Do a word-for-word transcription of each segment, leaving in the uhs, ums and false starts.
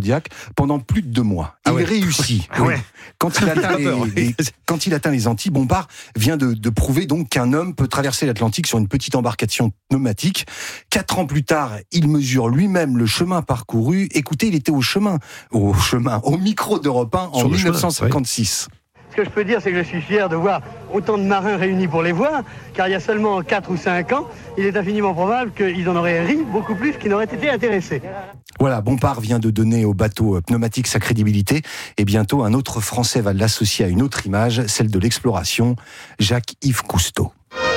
zodiaque pendant plus de deux mois. Ah il ouais. réussit. Ah ouais. Quand il atteint les, les, quand il atteint les Antilles, Bompard vient de, de prouver donc qu'un homme peut traverser l'Atlantique sur une petite embarcation pneumatique. Quatre ans plus tard, il mesure lui-même le chemin parcouru. Écoutez, il était au chemin, au chemin, au micro d'Europe un en dix-neuf cent cinquante-six. Ce que je peux dire, c'est que je suis fier de voir autant de marins réunis pour les voir, car il y a seulement quatre ou cinq ans, il est infiniment probable qu'ils en auraient ri beaucoup plus qu'ils n'auraient été intéressés. Voilà, Bompard vient de donner au bateau pneumatique sa crédibilité, et bientôt un autre Français va l'associer à une autre image, celle de l'exploration, Jacques-Yves Cousteau.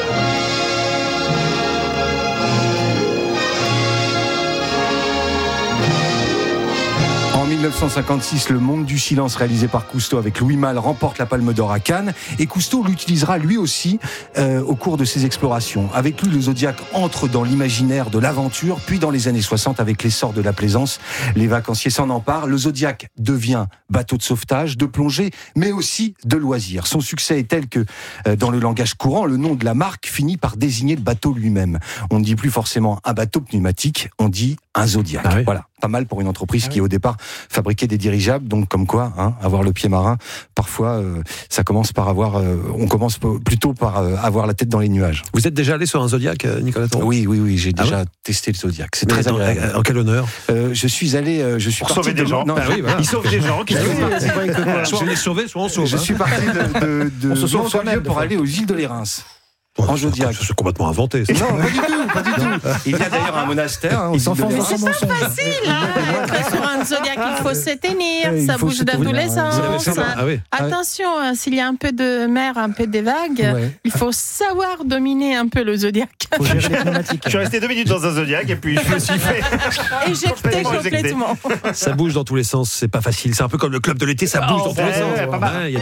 En dix-neuf cent cinquante-six, Le Monde du Silence, réalisé par Cousteau avec Louis Malle, remporte la Palme d'Or à Cannes. Et Cousteau l'utilisera lui aussi euh, au cours de ses explorations. Avec lui, le Zodiac entre dans l'imaginaire de l'aventure, puis dans les années soixante, avec l'essor de la plaisance, les vacanciers s'en emparent. Le Zodiac devient bateau de sauvetage, de plongée, mais aussi de loisirs. Son succès est tel que, euh, dans le langage courant, le nom de la marque finit par désigner le bateau lui-même. On ne dit plus forcément un bateau pneumatique, on dit un Zodiac. Ah oui. Voilà, pas mal pour une entreprise ah qui, oui. au départ, fabriquait des dirigeables. Donc, comme quoi, hein, avoir le pied marin, parfois, euh, ça commence par avoir. Euh, on commence plutôt par euh, avoir la tête dans les nuages. Vous êtes déjà allé sur un Zodiac, Nicolas Thoreau ? Oui, oui, oui, j'ai ah déjà ouais testé le Zodiac. C'est Mais très dans, agréable. En quel honneur ? euh, Je suis allé, euh, je suis pour parti sauver de... des gens. Non, bah oui, voilà. Il sauve des gens. Qui Soit on est sauvé, soit on sauve. Je hein. suis parti de, de, de On se sauve Blanc-Lieu soi-même, pour des aller aux îles de l'Érins. Ouais, En Zodiac. C'est complètement inventé. Ça. Non, pas du tout, pas du tout. Il y a d'ailleurs un monastère. Hein, Ils s'en font de vraiment l'Érins. son. Facile, hein. Après, sur un Zodiac, il faut se tenir, Ouais, il ça faut bouge se dans tous tenir, les ouais. sens. Vous avez fait ça ? Ah oui. Attention, hein, s'il y a un peu de mer, un peu de vagues, Ouais. il faut savoir dominer un peu le Zodiac. Faut gérer les pneumatiques. Je suis resté deux minutes dans un Zodiac et puis je me suis fait. Éjecté complètement. Ça bouge dans tous les sens, c'est pas facile. C'est un peu comme le club de l'été, ça bouge Oh, dans tous les ouais, sens. ouais, pas mal. Ouais, il y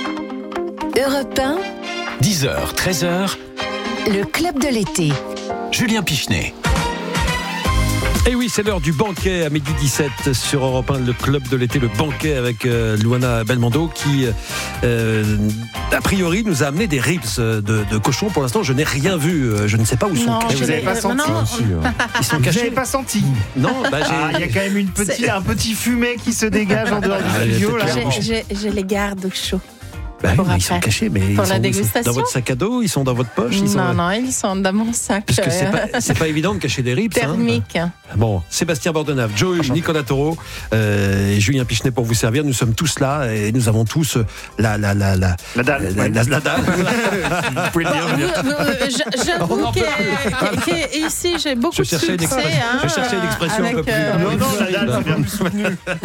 a- Europe un, dix heures, treize heures, le club de l'été. Julien Pichenet. Et oui, c'est l'heure du banquet à midi dix-sept sur Europe un, le club de l'été, le banquet avec euh, Luana Belmondo qui, euh, a priori, nous a amené des ribs de, de cochon. Pour l'instant, je n'ai rien vu. Je ne sais pas où ils sont Non, cachés. je vous avez l'ai- pas euh, senti, non, Si, euh, Ils sont Vous cachés. n'avez pas senti. Non, bah j'ai. Ah, il y a quand même une petite, un petit fumet qui se dégage en dehors Ah, du studio il y a là. peut-être je, je- je les garde au chaud. Bah oui, pour mais ils sont après. cachés, mais Pour ils la sont, ils sont dégustation. dans votre sac à dos, ils sont dans votre poche. Ils sont... Non, non, ils sont dans mon sac. Parce que c'est euh, pas, c'est pas évident de cacher des ribs. hein. thermique. Bon, Sébastien Bordenave, Joe Hugues, Nicolas Thoreau euh, et Julien Pichenet pour vous servir. Nous sommes tous là et nous avons tous la la la la La dalle. la, la, la dalle. Vous pouvez le dire. Vous- vous- euh, j- On J'avoue en peut que- que- que ici j'ai beaucoup Je de cherchais une succès. expression- hein, je cherchais une expression un peu avec, plus- euh, Non, non, la dalle, c'est bien plus soutenu.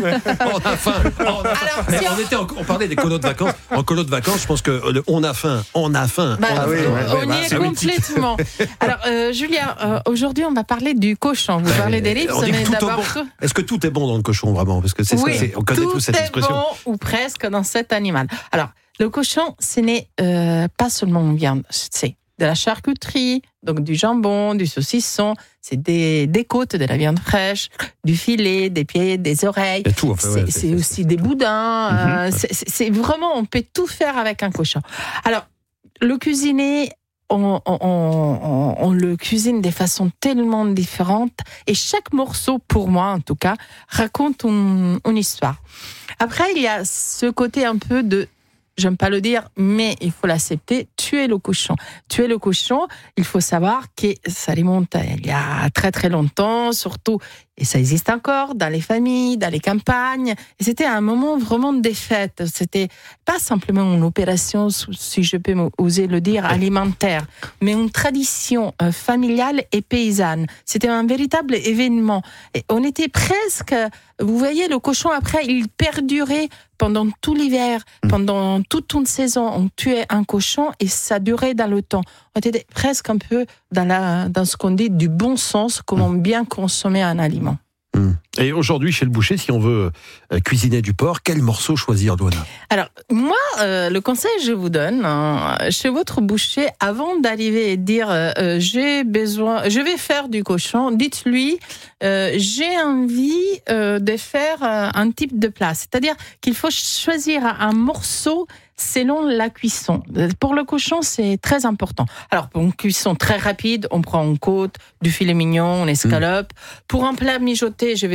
On a faim. On, a faim. Alors, Mais si on, on- était en- on parlait des colos de vacances. En colo de vacances, je pense que le on a faim, on a faim. Bah, on a on faim. on bah, y est c'est mythique. complètement. Alors, euh, Julien, euh, aujourd'hui, on va parler du cochon. Vous parlez des ribs, On dit que mais tout est d'abord. bon. Est-ce que tout est bon dans le cochon vraiment ? Parce que c'est ça, Oui, c'est- on connaît tout tous cette est expression. bon ou presque dans cet animal. Alors, le cochon, ce n'est euh, pas seulement une viande, c'est de la charcuterie, donc du jambon, du saucisson, c'est des, des côtes, de la viande fraîche, du filet, des pieds, des oreilles. Il y a tout, enfin, ouais, c'est c'est- c'est c'est- aussi des boudins. euh, c'est- c'est c'est vraiment, on peut tout faire avec un cochon. Alors, le cuisiner, on, on, on, on le cuisine de façons tellement différentes et chaque morceau, pour moi en tout cas, raconte une, une histoire. Après, il y a ce côté un peu de, j'aime pas le dire, mais il faut l'accepter, tuer le cochon. Tuer le cochon, il faut savoir que ça remonte il y a très très longtemps, surtout, et ça existe encore, dans les familles, dans les campagnes. Et c'était un moment vraiment de fête. C'était pas simplement une opération, si je peux oser le dire, alimentaire, mais une tradition euh, familiale et paysanne. C'était un véritable événement. Et on était presque, vous voyez, le cochon après, il perdurait pendant tout l'hiver, pendant toute une saison. On tuait un cochon et ça durait dans le temps. On était presque un peu dans, la, dans ce qu'on dit du bon sens, comment bien consommer un aliment. Et aujourd'hui, chez le boucher, si on veut euh, cuisiner du porc, quel morceau choisir, Douana ? Alors, moi, euh, le conseil que je vous donne, hein, chez votre boucher, avant d'arriver et de dire euh, j'ai besoin, je vais faire du cochon, dites-lui euh, j'ai envie euh, de faire euh, un type de plat. C'est-à-dire qu'il faut choisir un morceau selon la cuisson. Pour le cochon, c'est très important. Alors, pour une cuisson très rapide, on prend une côte, du filet mignon, une escalope. Mmh. Pour un plat mijoté, je vais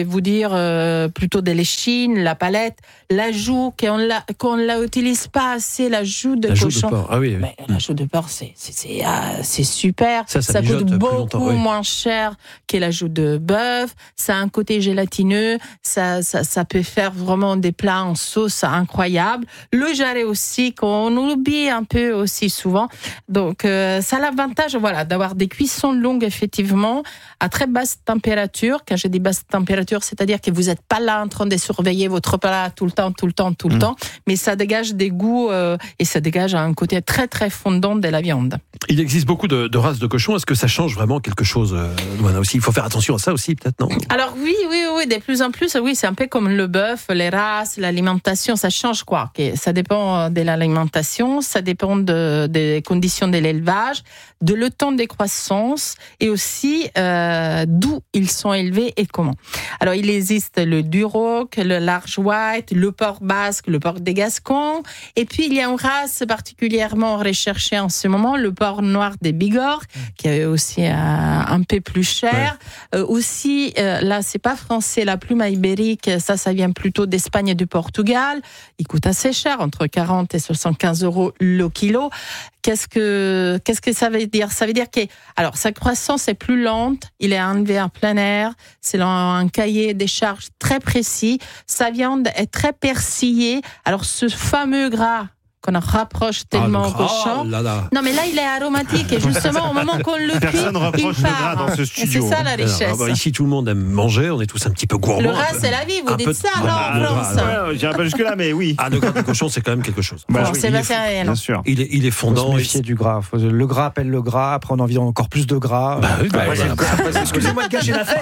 vous dire euh, plutôt de l'échine, la palette, l'ajout qu'on la, qu'on la utilise pas assez, l'ajout de La joue cochon. de porc. Ah oui, oui. Mais l'ajout de porc, c'est c'est c'est, ah, c'est super. Ça, ça ça mijote coûte plus beaucoup longtemps, oui. moins cher que l'ajout de bœuf. Ça a un côté gélatineux. Ça ça ça peut faire vraiment des plats en sauce incroyables. Le jarret aussi qu'on oublie un peu aussi souvent. Donc euh, ça a l'avantage, voilà, d'avoir des cuissons longues effectivement à très basse température. Quand je dis basse température, c'est-à-dire que vous n'êtes pas là en train de surveiller votre plat tout le temps, tout le temps, tout le mmh. temps, mais ça dégage des goûts euh, et ça dégage un côté très très fondant de la viande. Il existe beaucoup de, de races de cochons. Est-ce que ça change vraiment quelque chose, euh, Luana, aussi? Il faut faire attention à ça aussi, peut-être, non? Alors oui, oui, oui, de plus en plus, oui, c'est un peu comme le bœuf, les races, l'alimentation, ça change quoi? Ça dépend de l'alimentation, ça dépend de, des conditions de l'élevage, de le temps de croissance et aussi euh, d'où ils sont élevés et comment. Alors il existe le Duroc, le Large White, le porc basque, le porc des Gascons, et puis il y a une race particulièrement recherchée en ce moment, le porc noir des Bigorre, qui est aussi euh, un peu plus cher. Ouais. Euh, aussi, euh, là c'est pas français, la plume ibérique, ça, ça vient plutôt d'Espagne et du Portugal. Il coûte assez cher, entre quarante et soixante-quinze euros le kilo. Qu'est-ce que, qu'est-ce que ça veut dire? Ça veut dire que, alors, sa croissance est plus lente, il est enlevé en plein air, c'est un cahier des charges très précis, sa viande est très persillée. Alors, ce fameux gras qu'on en rapproche tellement ah, au cochon. Là, là. Non, mais là, il est aromatique et justement, au moment qu'on le cuit, il part. Dans ce studio. C'est ça la richesse. Alors, bah, ici, tout le monde aime manger, on est tous un petit peu gourmands. Le gras, c'est la vie, vous dites ça, non, en France? Ouais, j'irai pas jusque-là, mais oui. Ah, le gras du cochon, c'est quand même quelque chose. Bon, c'est pas sérieux, bien sûr. Il est, il est fondant. Faut se méfier du gras. Faut- Le gras appelle le gras, après on a envie encore plus de gras. Bah oui, bah, Après, voilà. c'est- après, excusez-moi de gâcher la fête.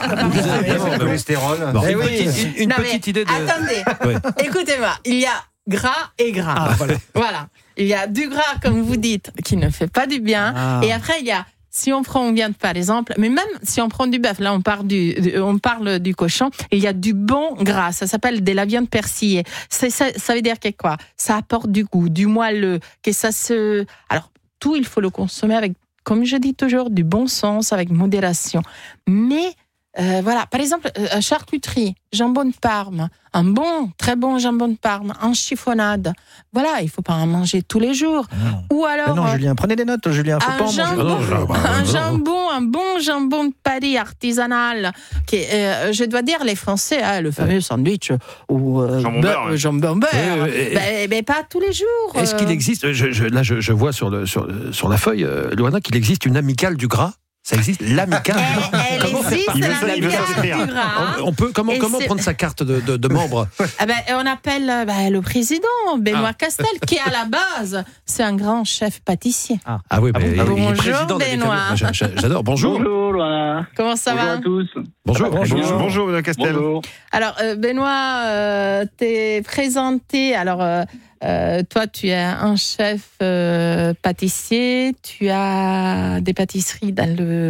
Le cholestérol. Bon, Eh une oui. petite, une, une Non, petite mais idée de. Attendez, Ouais. écoutez-moi, il y a gras et gras. Ah, voilà. Voilà. Il y a du gras, comme vous dites, qui ne fait pas du bien. Ah. Et après, il y a, si on prend une viande, par exemple, mais même si on prend du bœuf, là, on parle du, on parle du cochon, il y a du bon gras. Ça s'appelle de la viande persillée. C'est, ça, ça veut dire que quoi? Ça apporte du goût, du moelleux, que ça se, alors, tout, il faut le consommer avec, comme je dis toujours, du bon sens, avec modération. Mais, Euh, voilà, par exemple, euh, charcuterie, jambon de Parme, un bon, très bon jambon de Parme, en chiffonnade. Voilà, il faut pas en manger tous les jours. Non. Ou alors Mais non, euh, Julien, prenez des notes, Julien. Faut un pas en manger. jambon, Ah non, bah, un non. jambon, un bon jambon de Paris artisanal. Qui est, euh, je dois dire, les Français, hein, le fameux sandwich ou euh, Jambon beurre, beurre, ouais. jambon beurre. Ouais, ouais, Ben, ben, pas tous les jours. Est-ce qu'il euh. existe, je, je- là je, je vois sur, le, sur, sur la feuille, euh, Luana, qu'il existe une amicale du gras? Ça existe, l'amicale. Elle, elle Comment faire existe, Il veut la ça, il veut micale s'inscrire. du gras. On peut, comment, Et comment c'est- prendre sa carte de, de, de membre? Ah ben, on appelle euh, ben, le président, Benoît Ah. Castel, qui à la base, c'est un grand chef pâtissier. Ah oui, mais bon il est Bonjour, président de la Benoît. Mécanique. J'a- j'a- J'adore. Bonjour. Bonjour, Loana. Comment ça Bonjour va? à tous. Bonjour. Bonjour. Bonjour, bonjour, Benoît Castel. Bonjour. Alors, euh, Benoît, euh, t'es présenté. Alors, euh, euh, toi, tu es un chef euh, pâtissier. Tu as des pâtisseries dans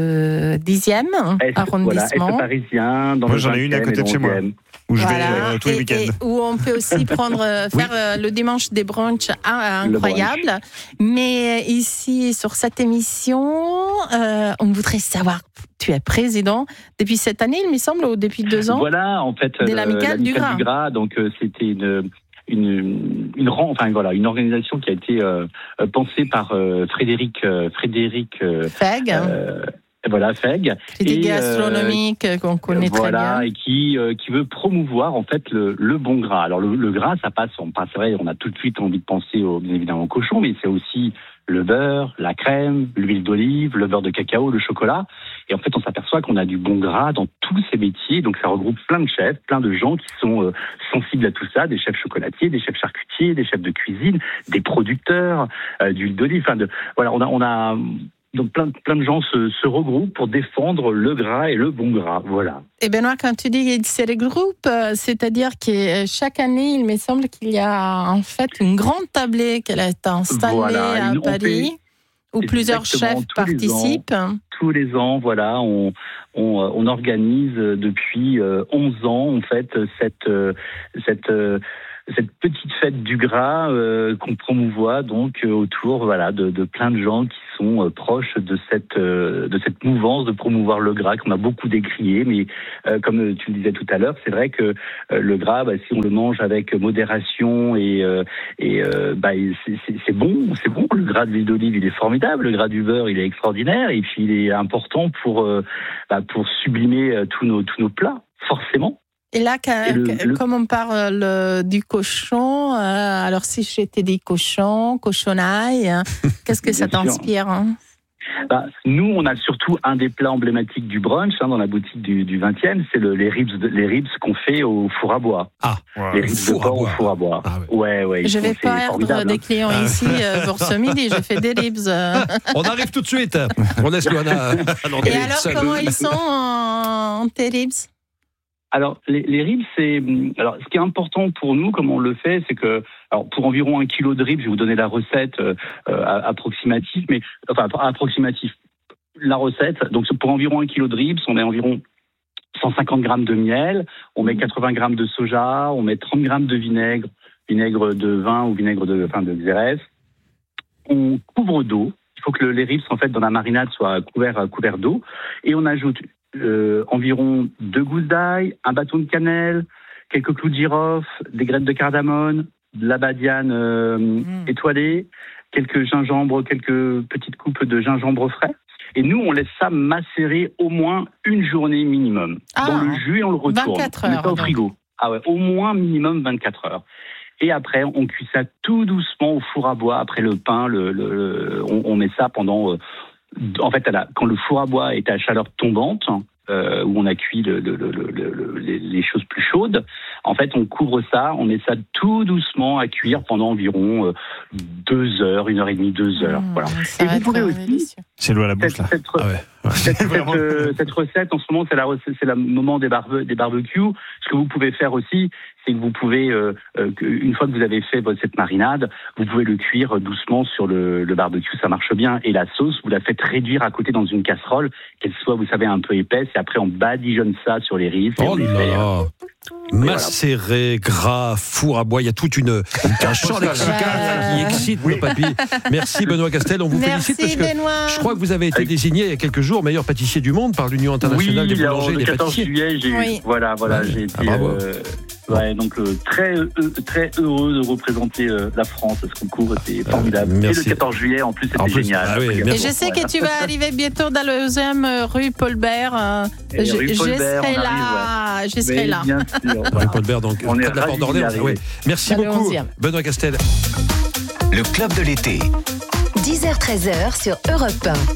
le dixième Est-ce, voilà, arrondissement. Est parisien, dans Moi, le j'en ai une à vingtième côté et de chez moi. onzième. Où je vais Voilà. euh, tous les Et- week-ends. et où on peut aussi prendre, euh, faire euh, le dimanche des brunchs ah, incroyables. Mais euh, ici, sur cette émission, euh, on voudrait savoir, tu es président depuis cette année, il me semble, ou depuis deux ans. Voilà, en fait, De le- l'Amicale du Gras. donc euh, c'était une une une ran- enfin voilà, une organisation qui a été euh, euh, pensée par euh, Frédéric euh, Frédéric euh, Feg, euh, voilà Feg. critique et, euh, gastronomique qu'on connaît voilà, très bien. et qui euh, qui veut promouvoir en fait le, le bon gras. Alors le, le gras, ça passe, on passe, c'est vrai, on a tout de suite envie de penser au, bien évidemment au cochon, mais c'est aussi le beurre, la crème, l'huile d'olive, le beurre de cacao, le chocolat. Et en fait, on s'aperçoit qu'on a du bon gras dans tous ces métiers. Donc ça regroupe plein de chefs, plein de gens qui sont euh, sensibles à tout ça, des chefs chocolatiers, des chefs charcutiers, des chefs de cuisine, des producteurs euh, d'huile d'olive. Enfin, de, voilà, on a, on a donc plein, plein de gens se, se regroupent pour défendre le gras et le bon gras. Voilà. Et Benoît, quand tu dis qu'ils se regroupent, euh, c'est-à-dire que euh, chaque année, il me semble qu'il y a en fait une grande tablée qui est installée Voilà, à une- on Paris, où plusieurs Exactement, chefs tous les ans. participent. Tous les ans, voilà, on, on, euh, on organise depuis euh, onze ans, en fait, cette, euh, cette, euh, cette petite fête du gras euh, qu'on promouvoit donc euh, autour voilà de, de plein de gens qui sont euh, proches de cette euh, de cette mouvance de promouvoir le gras qu'on a beaucoup décrié, mais euh, comme tu le disais tout à l'heure, c'est vrai que euh, le gras, bah, si on le mange avec modération et euh, et euh, bah, c'est, c'est, c'est bon, c'est bon. Le gras de l'huile d'olive, il est formidable. Le gras du beurre, il est extraordinaire. Et puis il est important pour euh, bah, pour sublimer euh, tous nos tous nos plats, forcément. Et là, quand, Et le, le... comme on parle euh, du cochon, euh, alors si je t'ai dit cochon, cochonaille, hein, qu'est-ce que ça t'inspire, hein? Bah, nous, on a surtout un des plats emblématiques du brunch hein, dans la boutique du, du vingtième, c'est le, les ribs, de, les ribs qu'on fait au four à bois. Ah, les ribs de porc au four à bois. Ah, ouais, ouais. ouais je vais perdre des hein. clients ah, ici euh, pour ce midi. Je fais des ribs. Euh... On arrive tout de suite. On laisse Luana. Et alors, seul. Comment ils sont en tes ribs? Alors, les, les ribs, c'est. Alors, ce qui est important pour nous, comme on le fait, c'est que. Alors, pour environ un kilo de ribs, je vais vous donner la recette euh, approximative, mais. Enfin, approximative. La recette. Donc, pour environ un kilo de ribs, on met environ cent cinquante grammes de miel, on met quatre-vingts grammes de soja, on met trente grammes de vinaigre, vinaigre de vin ou vinaigre de, enfin, de xérès. On couvre d'eau. Il faut que le, les ribs, en fait, dans la marinade, soient couverts, couverts d'eau. Et on ajoute Euh, environ deux gousses d'ail, un bâton de cannelle, quelques clous de girofle, des graines de cardamone, de la badiane euh, mmh. étoilée, quelques gingembres, quelques petites coupes de gingembre frais. Et nous, on laisse ça macérer au moins une journée minimum. Ah, dans le jus et on le retourne. vingt-quatre heures. On met ça au donc. frigo. Ah ouais, au moins minimum vingt-quatre heures. Et après, on cuit ça tout doucement au four à bois. Après le pain, le, le, le, on, on met ça pendant... Euh, En fait, quand le four à bois est à chaleur tombante, euh, où on a cuit le, le, le, le, les, les choses plus chaudes, en fait, on couvre ça, on met ça tout doucement à cuire pendant environ euh, deux heures, une heure et demie, deux heures. Mmh, voilà. Et vous pouvez aussi. Délicieux. C'est l'eau à la bouche cette, là. Cette, ah ouais. cette, cette, euh, cette recette, en ce moment, c'est, la, c'est le moment des, barbe, des barbecues. Ce que vous pouvez faire aussi, c'est que vous pouvez, euh, euh, une fois que vous avez fait votre, cette marinade, vous pouvez le cuire doucement sur le, le barbecue, ça marche bien. Et la sauce, vous la faites réduire à côté dans une casserole, qu'elle soit, vous savez, un peu épaisse, et après on badigeonne ça sur les ribs. Oh là là. Macéré, gras, four à bois, il y a toute une un champ lexical qui excite oui. nos papilles. Merci Benoît Castel, on vous Merci félicite parce que Benoît. je crois que vous avez été désigné il y a quelques jours meilleur pâtissier du monde par l'Union internationale oui, des boulangers et des quatorze pâtissiers. Juillet, j'ai oui. eu, voilà, voilà, ouais. j'ai été ah, bravo. Euh, ouais, donc euh, très euh, très heureux de représenter euh, la France à ce concours, c'était formidable. Euh, et le quatorze juillet, en plus, c'était en plus, génial. Ah oui, et je sais que tu vas arriver bientôt dans le deuxième rue Paul-Bert. Euh, je, rue je Paul-Bert, serai on là. arrive, ouais. Je serai Mais là. Bien sûr, Rue Paul-Bert, donc on près est de la porte d'Orléans. Ouais. Merci dans beaucoup, Benoît Castel. Le club de l'été. dix heures treize heures sur Europe un.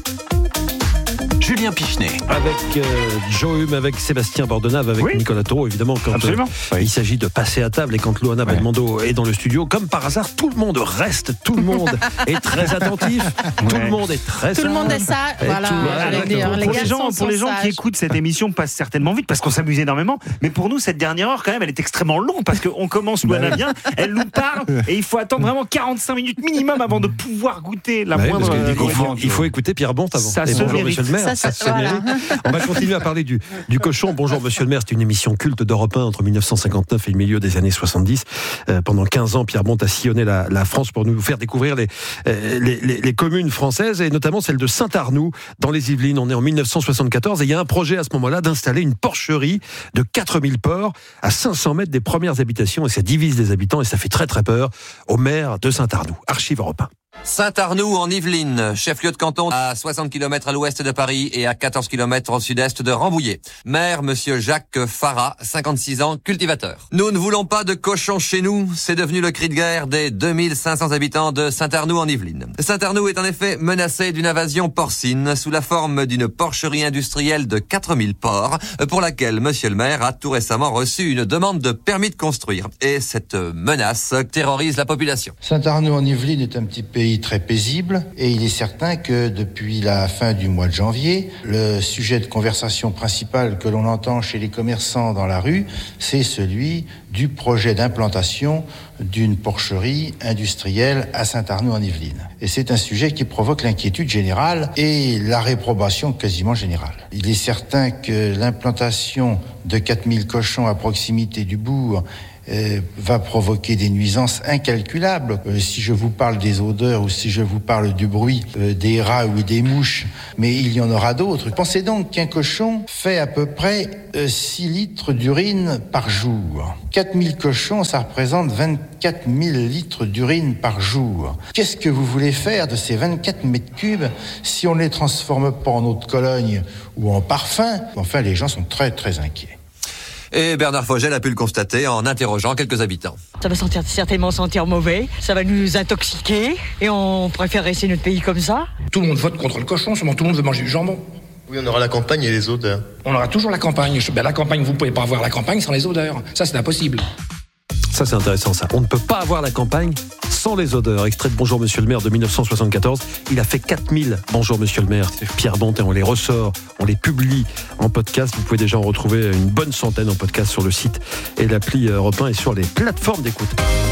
Julien Pichenet. Avec euh, Joe Hume, avec Sébastien Bordenave, avec oui. Nicolas Taureau, évidemment, quand euh, oui. il s'agit de passer à table et quand Luana ouais. Belmondo est dans le studio, comme par hasard, tout le monde reste, tout le monde est très attentif, ouais. tout le monde est très Tout sage. le monde est sage, voilà. Alors, les, pour, les, pour les les gens, pour les gens qui écoutent cette émission passe certainement vite parce qu'on s'amuse énormément, mais pour nous, cette dernière heure, quand même, elle est extrêmement longue parce qu'on commence Luana bien, elle nous parle et il faut attendre vraiment quarante-cinq minutes minimum avant de pouvoir goûter la ouais, moindre. Euh, il, faut, euh, il faut écouter Pierre Bonte avant. Ça et se bonjour, mérite. monsieur le maire. Ça, ça, ça se voilà. mérite. On va continuer à parler du, du cochon. Bonjour, monsieur le maire. C'est une émission culte d'Europe un entre dix-neuf cent cinquante-neuf et le milieu des années soixante-dix. Euh, pendant quinze ans, Pierre Bonte a sillonné la, la France pour nous faire découvrir les, euh, les, les, les communes françaises et notamment celle de Saint-Arnoux dans les Yvelines. On est en dix-neuf cent soixante-quatorze et il y a un projet à ce moment-là d'installer une porcherie de quatre mille porcs à cinq cents mètres des premières habitations et ça divise les habitants et ça fait très très peur au maire de Saint-Arnoux. Archive Europe un. Saint-Arnoux en Yvelines, chef-lieu de canton à soixante kilomètres à l'ouest de Paris et à quatorze kilomètres au sud-est de Rambouillet. Maire, monsieur Jacques Farah, cinquante-six ans, cultivateur. Nous ne voulons pas de cochons chez nous, c'est devenu le cri de guerre des deux mille cinq cents habitants de Saint-Arnoux en Yvelines. Saint-Arnoux est en effet menacé d'une invasion porcine sous la forme d'une porcherie industrielle de quatre mille porcs pour laquelle monsieur le maire a tout récemment reçu une demande de permis de construire. Et cette menace terrorise la population. Saint-Arnoux en Yvelines est un petit pays très paisible et il est certain que depuis la fin du mois de janvier, le sujet de conversation principal que l'on entend chez les commerçants dans la rue, c'est celui du projet d'implantation d'une porcherie industrielle à Saint-Arnoux en Yvelines. Et c'est un sujet qui provoque l'inquiétude générale et la réprobation quasiment générale. Il est certain que l'implantation de quatre mille cochons à proximité du bourg euh, va provoquer des nuisances incalculables. Euh, si je vous parle des odeurs ou si je vous parle du bruit euh, des rats ou des mouches, mais il y en aura d'autres. Pensez donc qu'un cochon fait à peu près euh, six litres d'urine par jour. quatre mille cochons, ça représente vingt-quatre mille litres d'urine par jour. Qu'est-ce que vous voulez faire de ces vingt-quatre mètres cubes si on ne les transforme pas en eau de Cologne ou en parfum? Enfin, les gens sont très très inquiets. Et Bernard Fogel a pu le constater en interrogeant quelques habitants. Ça va sentir, certainement sentir mauvais, ça va nous intoxiquer et on préfère rester notre pays comme ça. Tout le monde vote contre le cochon, seulement tout le monde veut manger du jambon. Oui, on aura la campagne et les odeurs. On aura toujours la campagne. Ben, la campagne, vous ne pouvez pas avoir la campagne sans les odeurs. Ça, c'est impossible. Ça, c'est intéressant, ça. On ne peut pas avoir la campagne sans les odeurs. Extrait de Bonjour Monsieur le maire de dix-neuf cent soixante-quatorze. Il a fait quatre mille Bonjour Monsieur le maire. C'est Pierre Bontet, on les ressort, on les publie en podcast. Vous pouvez déjà en retrouver une bonne centaine en podcast sur le site et l'appli Europe un et sur les plateformes d'écoute.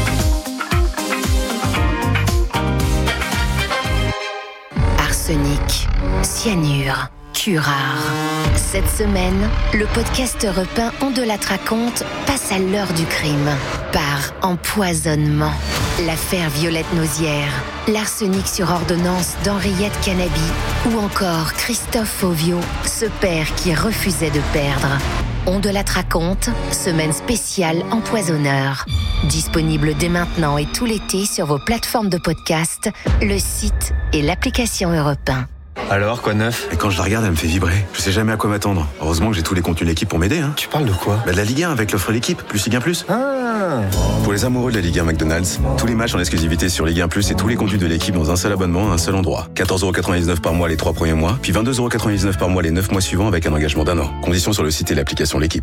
Arsenic, cyanure, curare. Cette semaine, le podcast Europe un On de la raconte passe à l'heure du crime. Par empoisonnement. L'affaire Violette Nausière, l'arsenic sur ordonnance d'Henriette Canabi ou encore Christophe Fauvio, ce père qui refusait de perdre. On de la raconte, semaine spéciale empoisonneur. Disponible dès maintenant et tout l'été sur vos plateformes de podcast, le site et l'application Europe un. Alors, quoi de neuf? Et quand je la regarde, elle me fait vibrer. Je sais jamais à quoi m'attendre. Heureusement que j'ai tous les contenus de l'équipe pour m'aider. Hein. Tu parles de quoi? Bah de la Ligue un avec l'offre l'équipe, plus Ligue un plus. Ah. Pour les amoureux de la Ligue un McDonald's, tous les matchs en exclusivité sur Ligue un plus et tous les contenus de l'équipe dans un seul abonnement à un seul endroit. quatorze euros quatre-vingt-dix-neuf par mois les trois premiers mois, puis vingt-deux euros quatre-vingt-dix-neuf par mois les neuf mois suivants avec un engagement d'un an. Conditions sur le site et l'application l'équipe.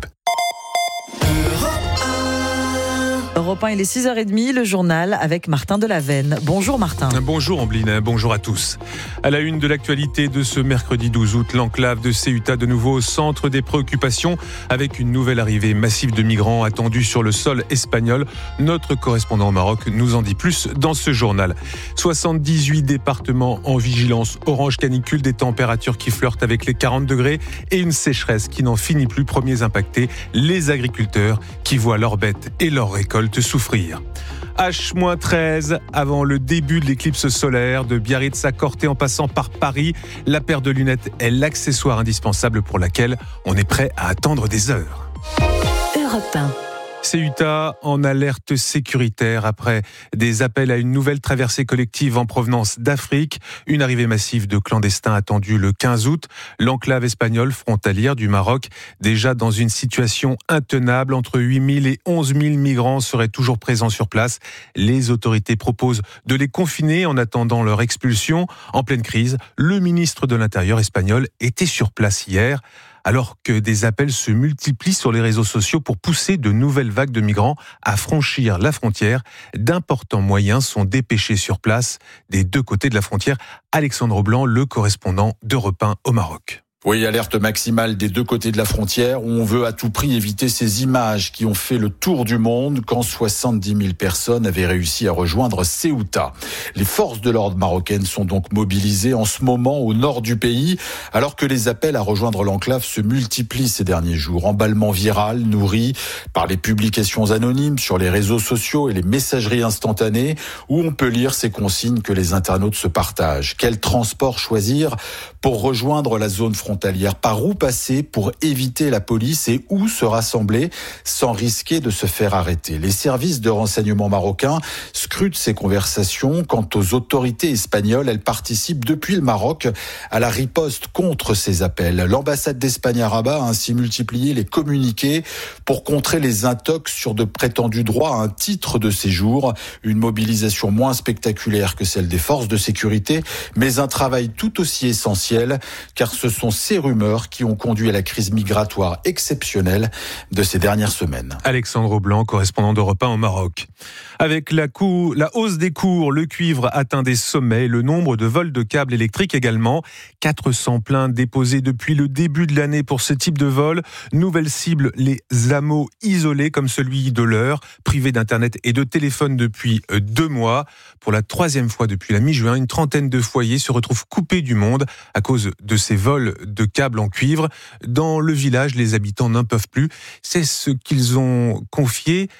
Europe un, il est six heures trente, le journal avec Martin Delavenne. Bonjour Martin. Bonjour Ambline, bonjour à tous. À la une de l'actualité de ce mercredi douze août, l'enclave de Ceuta de nouveau au centre des préoccupations avec une nouvelle arrivée massive de migrants attendus sur le sol espagnol. Notre correspondant au Maroc nous en dit plus dans ce journal. soixante-dix-huit départements en vigilance orange canicule, des températures qui flirtent avec les quarante degrés et une sécheresse qui n'en finit plus. Premiers impactés, les agriculteurs qui voient leurs bêtes et leurs récoltes souffrir. H treize avant le début de l'éclipse solaire, de Biarritz à Corté en passant par Paris. La paire de lunettes est l'accessoire indispensable pour laquelle on est prêt à attendre des heures. Europe un. Ceuta en alerte sécuritaire après des appels à une nouvelle traversée collective en provenance d'Afrique. Une arrivée massive de clandestins attendue le quinze août. L'enclave espagnole frontalière du Maroc, déjà dans une situation intenable, entre huit mille et onze mille migrants seraient toujours présents sur place. Les autorités proposent de les confiner en attendant leur expulsion. En pleine crise, le ministre de l'Intérieur espagnol était sur place hier. Alors que des appels se multiplient sur les réseaux sociaux pour pousser de nouvelles vagues de migrants à franchir la frontière, d'importants moyens sont dépêchés sur place des deux côtés de la frontière. Alexandre Blanc, le correspondant d'Europe un au Maroc. Oui, alerte maximale des deux côtés de la frontière où on veut à tout prix éviter ces images qui ont fait le tour du monde quand soixante-dix mille personnes avaient réussi à rejoindre Ceuta. Les forces de l'ordre marocaines sont donc mobilisées en ce moment au nord du pays alors que les appels à rejoindre l'enclave se multiplient ces derniers jours. Emballement viral nourri par les publications anonymes sur les réseaux sociaux et les messageries instantanées où on peut lire ces consignes que les internautes se partagent. Quel transport choisir pour rejoindre la zone frontalière? Par où passer pour éviter la police et où se rassembler sans risquer de se faire arrêter? Les services de renseignement marocains scrutent ces conversations. Quant aux autorités espagnoles, elles participent depuis le Maroc à la riposte contre ces appels. L'ambassade d'Espagne à Rabat a ainsi multiplié les communiqués pour contrer les intox sur de prétendus droits à un titre de séjour. Une mobilisation moins spectaculaire que celle des forces de sécurité, mais un travail tout aussi essentiel car ce sont ces rumeurs qui ont conduit à la crise migratoire exceptionnelle de ces dernières semaines. Alexandre Blanc, correspondant d'Europe un au Maroc. Avec la, coût, la hausse des cours, le cuivre atteint des sommets, le nombre de vols de câbles électriques également. quatre cents plaintes déposées depuis le début de l'année pour ce type de vol. Nouvelle cible, les hameaux isolés comme celui de l'Eure, privés d'internet et de téléphone depuis deux mois. Pour la troisième fois depuis la mi-juin, une trentaine de foyers se retrouvent coupés du monde à cause de ces vols de câbles en cuivre. Dans le village, les habitants n'en peuvent plus. C'est ce qu'ils ont confié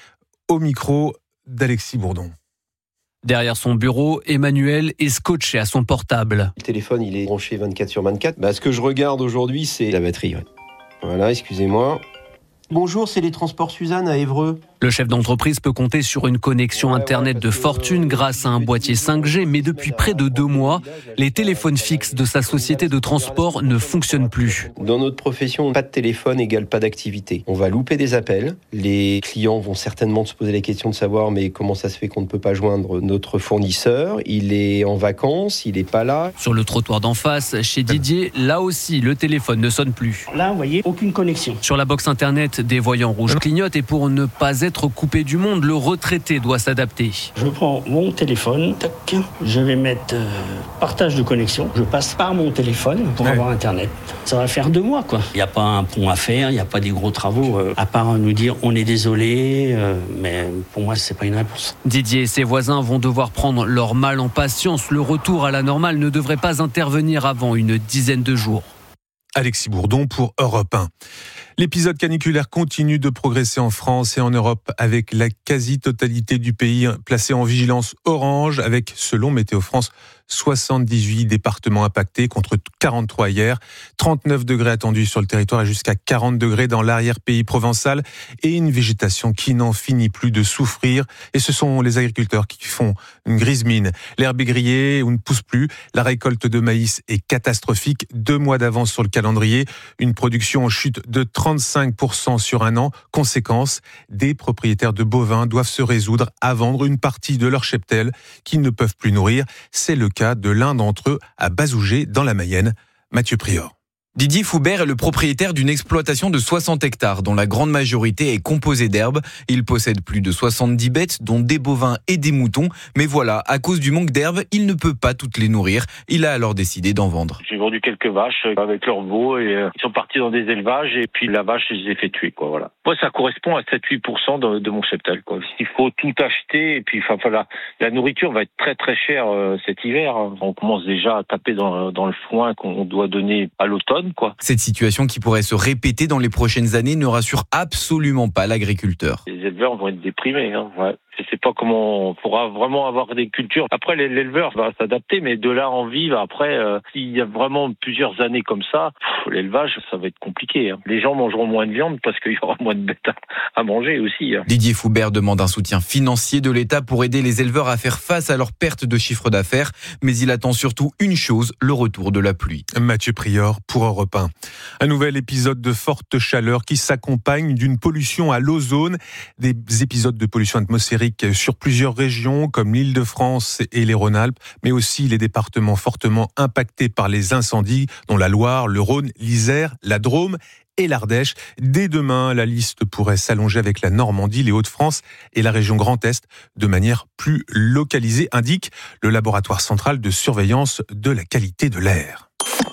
au micro d'Alexis Bourdon. Derrière son bureau, Emmanuel est scotché à son portable. Le téléphone, il est branché vingt-quatre sur vingt-quatre. Bah, ce que je regarde aujourd'hui, c'est la batterie. Ouais. Voilà, excusez-moi. Bonjour, c'est les transports Suzanne à Évreux. Le chef d'entreprise peut compter sur une connexion Internet de fortune grâce à un boîtier cinq G, mais depuis près de deux mois, les téléphones fixes de sa société de transport ne fonctionnent plus. Dans notre profession, pas de téléphone égale pas d'activité. On va louper des appels. Les clients vont certainement se poser la question de savoir mais comment ça se fait qu'on ne peut pas joindre notre fournisseur. Il est en vacances, il n'est pas là. Sur le trottoir d'en face, chez Didier, là aussi, le téléphone ne sonne plus. Là, vous voyez, aucune connexion. Sur la box Internet, des voyants rouges clignotent et pour ne pas être être coupé du monde, le retraité doit s'adapter. Je prends mon téléphone, tac, je vais mettre euh, partage de connexion. Je passe par mon téléphone pour ouais. avoir Internet. Ça va faire deux mois, quoi. Il n'y a pas un pont à faire, il n'y a pas des gros travaux, euh, à part nous dire on est désolé, euh, mais pour moi, c'est pas une réponse. Didier et ses voisins vont devoir prendre leur mal en patience. Le retour à la normale ne devrait pas intervenir avant une dizaine de jours. Alexis Bourdon pour Europe un. L'épisode caniculaire continue de progresser en France et en Europe avec la quasi-totalité du pays placé en vigilance orange avec, selon Météo France, soixante-dix-huit départements impactés contre quarante-trois hier, trente-neuf degrés attendus sur le territoire et jusqu'à quarante degrés dans l'arrière-pays provençal et une végétation qui n'en finit plus de souffrir. Et ce sont les agriculteurs qui font une grise mine. L'herbe est grillée ou ne pousse plus. La récolte de maïs est catastrophique. Deux mois d'avance sur le calendrier. Une production en chute de trente-cinq pour cent sur un an. Conséquence, des propriétaires de bovins doivent se résoudre à vendre une partie de leur cheptel qu'ils ne peuvent plus nourrir. C'est le cas de l'un d'entre eux à Bazougé dans la Mayenne. Mathieu Prior. Didier Foubert est le propriétaire d'une exploitation de soixante hectares dont la grande majorité est composée d'herbes. Il possède plus de soixante-dix bêtes dont des bovins et des moutons. Mais voilà, à cause du manque d'herbes, il ne peut pas toutes les nourrir. Il a alors décidé d'en vendre. J'ai vendu quelques vaches avec leurs veaux et euh, ils sont partis dans des élevages et puis la vache, je les ai fait tuer, quoi, voilà. Moi, ça correspond à sept à huit pour cent de, de mon cheptel, quoi. Il faut tout acheter et puis enfin, voilà, la nourriture va être très très chère euh, cet hiver. On commence déjà à taper dans, dans le foin qu'on doit donner à l'automne. Quoi. Cette situation qui pourrait se répéter dans les prochaines années ne rassure absolument pas l'agriculteur. Les éleveurs vont être déprimés. Hein, ouais. Je ne sais pas comment on pourra vraiment avoir des cultures. Après, l'éleveur va s'adapter, mais de là à en vivre, après, euh, s'il y a vraiment plusieurs années comme ça, pff, l'élevage, ça va être compliqué. Hein. Les gens mangeront moins de viande parce qu'il y aura moins de bêtes à manger aussi. Hein. Didier Foubert demande un soutien financier de l'État pour aider les éleveurs à faire face à leur perte de chiffre d'affaires, mais il attend surtout une chose, le retour de la pluie. Mathieu Prior pour Europe un. Un nouvel épisode de forte chaleur qui s'accompagne d'une pollution à l'ozone, des épisodes de pollution atmosphérique sur plusieurs régions comme l'Île-de-France et les Rhône-Alpes, mais aussi les départements fortement impactés par les incendies, dont la Loire, le Rhône, l'Isère, la Drôme et l'Ardèche. Dès demain, la liste pourrait s'allonger avec la Normandie, les Hauts-de-France et la région Grand Est de manière plus localisée, indique le laboratoire central de surveillance de la qualité de l'air.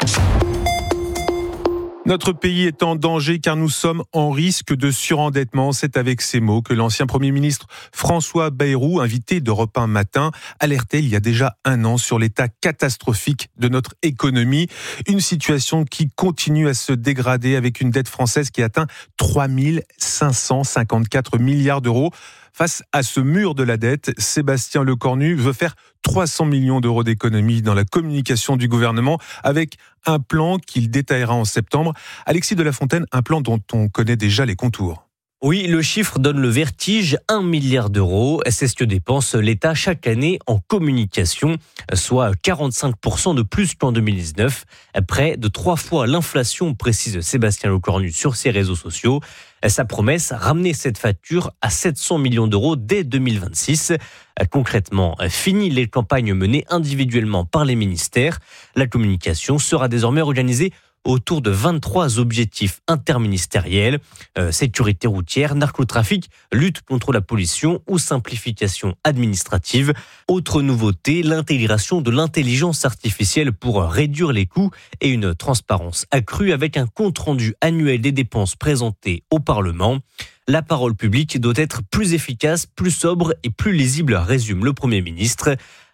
Notre pays est en danger car nous sommes en risque de surendettement. C'est avec ces mots que l'ancien Premier ministre François Bayrou, invité d'Europe un matin, alertait il y a déjà un an sur l'état catastrophique de notre économie. Une situation qui continue à se dégrader avec une dette française qui atteint trois mille cinq cent cinquante-quatre milliards d'euros. Face à ce mur de la dette, Sébastien Lecornu veut faire trois cents millions d'euros d'économies dans la communication du gouvernement avec un plan qu'il détaillera en septembre. Alexis de la Fontaine, un plan dont on connaît déjà les contours. Oui, le chiffre donne le vertige, un milliard d'euros. C'est ce que dépense l'État chaque année en communication, soit quarante-cinq pour cent de plus qu'en deux mille dix-neuf. Près de trois fois l'inflation, précise Sébastien Lecornu sur ses réseaux sociaux. Sa promesse, ramener cette facture à sept cents millions d'euros dès deux mille vingt-six. Concrètement, fini les campagnes menées individuellement par les ministères. La communication sera désormais organisée autour de vingt-trois objectifs interministériels, euh, sécurité routière, narcotrafic, lutte contre la pollution ou simplification administrative. Autre nouveauté, l'intégration de l'intelligence artificielle pour réduire les coûts et une transparence accrue avec un compte-rendu annuel des dépenses présentées au Parlement. La parole publique doit être plus efficace, plus sobre et plus lisible, résume le Premier ministre.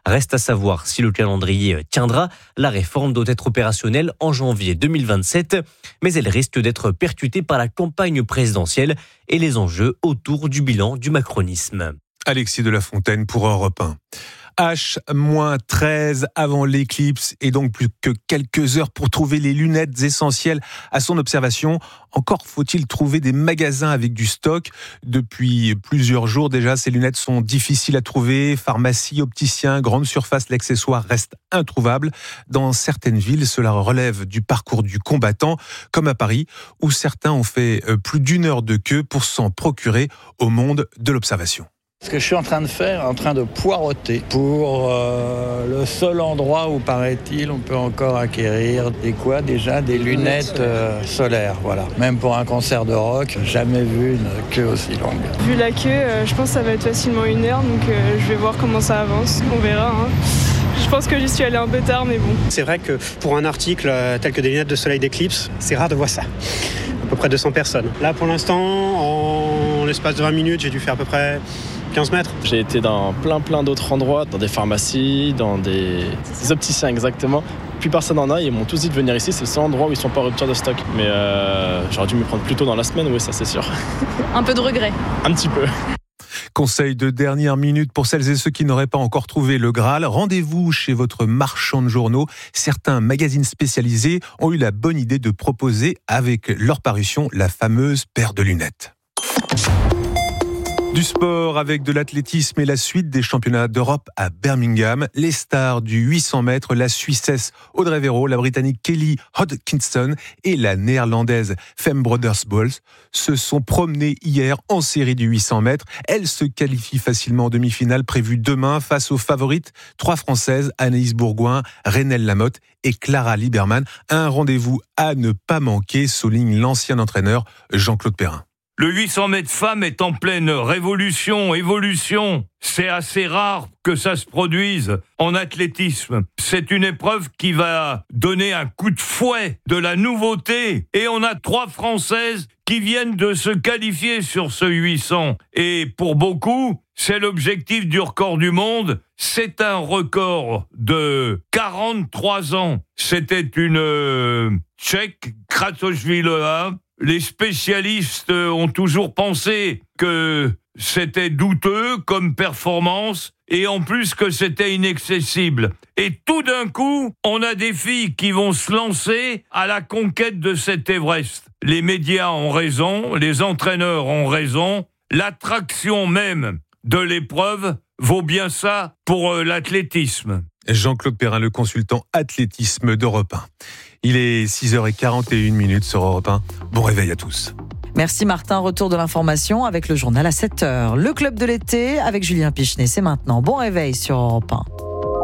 Reste à savoir si le calendrier tiendra. La réforme doit être opérationnelle en janvier deux mille vingt-sept, mais elle risque d'être percutée par la campagne présidentielle et les enjeux autour du bilan du macronisme. Alexis de la Fontaine pour Europe un. H treize avant l'éclipse et donc plus que quelques heures pour trouver les lunettes essentielles à son observation. Encore faut-il trouver des magasins avec du stock. Depuis plusieurs jours déjà, ces lunettes sont difficiles à trouver. Pharmacie, opticiens, grandes surfaces, l'accessoire reste introuvable. Dans certaines villes, cela relève du parcours du combattant, comme à Paris, où certains ont fait plus d'une heure de queue pour s'en procurer au monde de l'observation. Ce que je suis en train de faire, en train de poireauter pour euh, le seul endroit où, paraît-il, on peut encore acquérir des quoi déjà des lunettes euh, solaires. Voilà. Même pour un concert de rock, jamais vu une queue aussi longue. Vu la queue, euh, je pense que ça va être facilement une heure, donc euh, je vais voir comment ça avance. On verra. Hein. Je pense que j'y suis allée un peu tard, mais bon. C'est vrai que pour un article euh, tel que des lunettes de soleil d'éclipse, c'est rare de voir ça. À peu près deux cents personnes. Là, pour l'instant, en l'espace de vingt minutes, j'ai dû faire à peu près quinze mètres. J'ai été dans plein plein d'autres endroits, dans des pharmacies, dans des, des opticiens exactement. Plus personne n'en a, ils m'ont tous dit de venir ici, c'est le seul endroit où ils sont pas en rupture de stock. Mais euh, j'aurais dû me prendre plus tôt dans la semaine, oui ça c'est sûr. Un peu de regret. Un petit peu. Conseil de dernière minute pour celles et ceux qui n'auraient pas encore trouvé le Graal. Rendez-vous chez votre marchand de journaux. Certains magazines spécialisés ont eu la bonne idée de proposer avec leur parution la fameuse paire de lunettes. Du sport avec de l'athlétisme et la suite des championnats d'Europe à Birmingham. Les stars du huit cents mètres, la Suissesse Audrey Véro, la Britannique Kelly Hodgkinson et la Néerlandaise Fem Brothers-Bols se sont promenées hier en série du huit cents mètres. Elles se qualifient facilement en demi-finale prévue demain face aux favorites, trois Françaises, Anaïs Bourgoin, Renelle Lamotte et Clara Lieberman. Un rendez-vous à ne pas manquer, souligne l'ancien entraîneur Jean-Claude Perrin. Le huit cents mètres femmes est en pleine révolution, évolution. C'est assez rare que ça se produise en athlétisme. C'est une épreuve qui va donner un coup de fouet, de la nouveauté. Et on a trois Françaises qui viennent de se qualifier sur ce huit cents. Et pour beaucoup, c'est l'objectif du record du monde. C'est un record de quarante-trois ans. C'était une euh, Tchèque, Kratochvílová. Les spécialistes ont toujours pensé que c'était douteux comme performance et en plus que c'était inaccessible. Et tout d'un coup, on a des filles qui vont se lancer à la conquête de cet Everest. Les médias ont raison, les entraîneurs ont raison, l'attraction même de l'épreuve vaut bien ça pour l'athlétisme. Jean-Claude Perrin, le consultant athlétisme d'Europe un. Il est six heures quarante et une minutes sur Europe un. Bon réveil à tous. Merci Martin, retour de l'information avec le journal à sept heures. Le club de l'été avec Julien Pichenet, c'est maintenant. Bon réveil sur Europe un.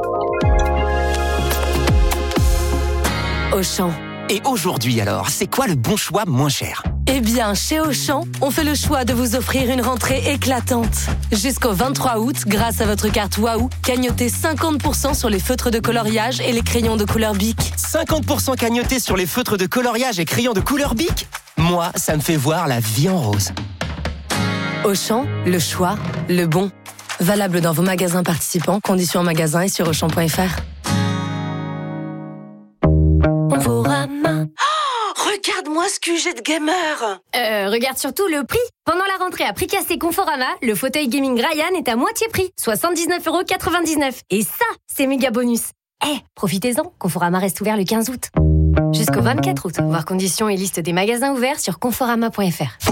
Auchan. Et aujourd'hui alors, c'est quoi le bon choix moins cher ? Eh bien, chez Auchan, on fait le choix de vous offrir une rentrée éclatante. Jusqu'au vingt-trois août, grâce à votre carte Waouh, cagnotez cinquante pour cent sur les feutres de coloriage et les crayons de couleur Bic. cinquante pour cent cagnotés sur les feutres de coloriage et crayons de couleur Bic ? Moi, ça me fait voir la vie en rose. Auchan, le choix, le bon. Valable dans vos magasins participants, conditions en magasin et sur auchan point f r. Conforama. Oh, regarde-moi ce Q G de gamer. Euh, regarde surtout le prix. Pendant la rentrée à prix cassé Conforama, le fauteuil gaming Ryan est à moitié prix, soixante-dix-neuf euros quatre-vingt-dix-neuf. Et ça, c'est méga bonus. Eh, hey, profitez-en, Conforama reste ouvert le quinze août. Jusqu'au vingt-quatre août. Voir conditions et liste des magasins ouverts sur conforama point f r.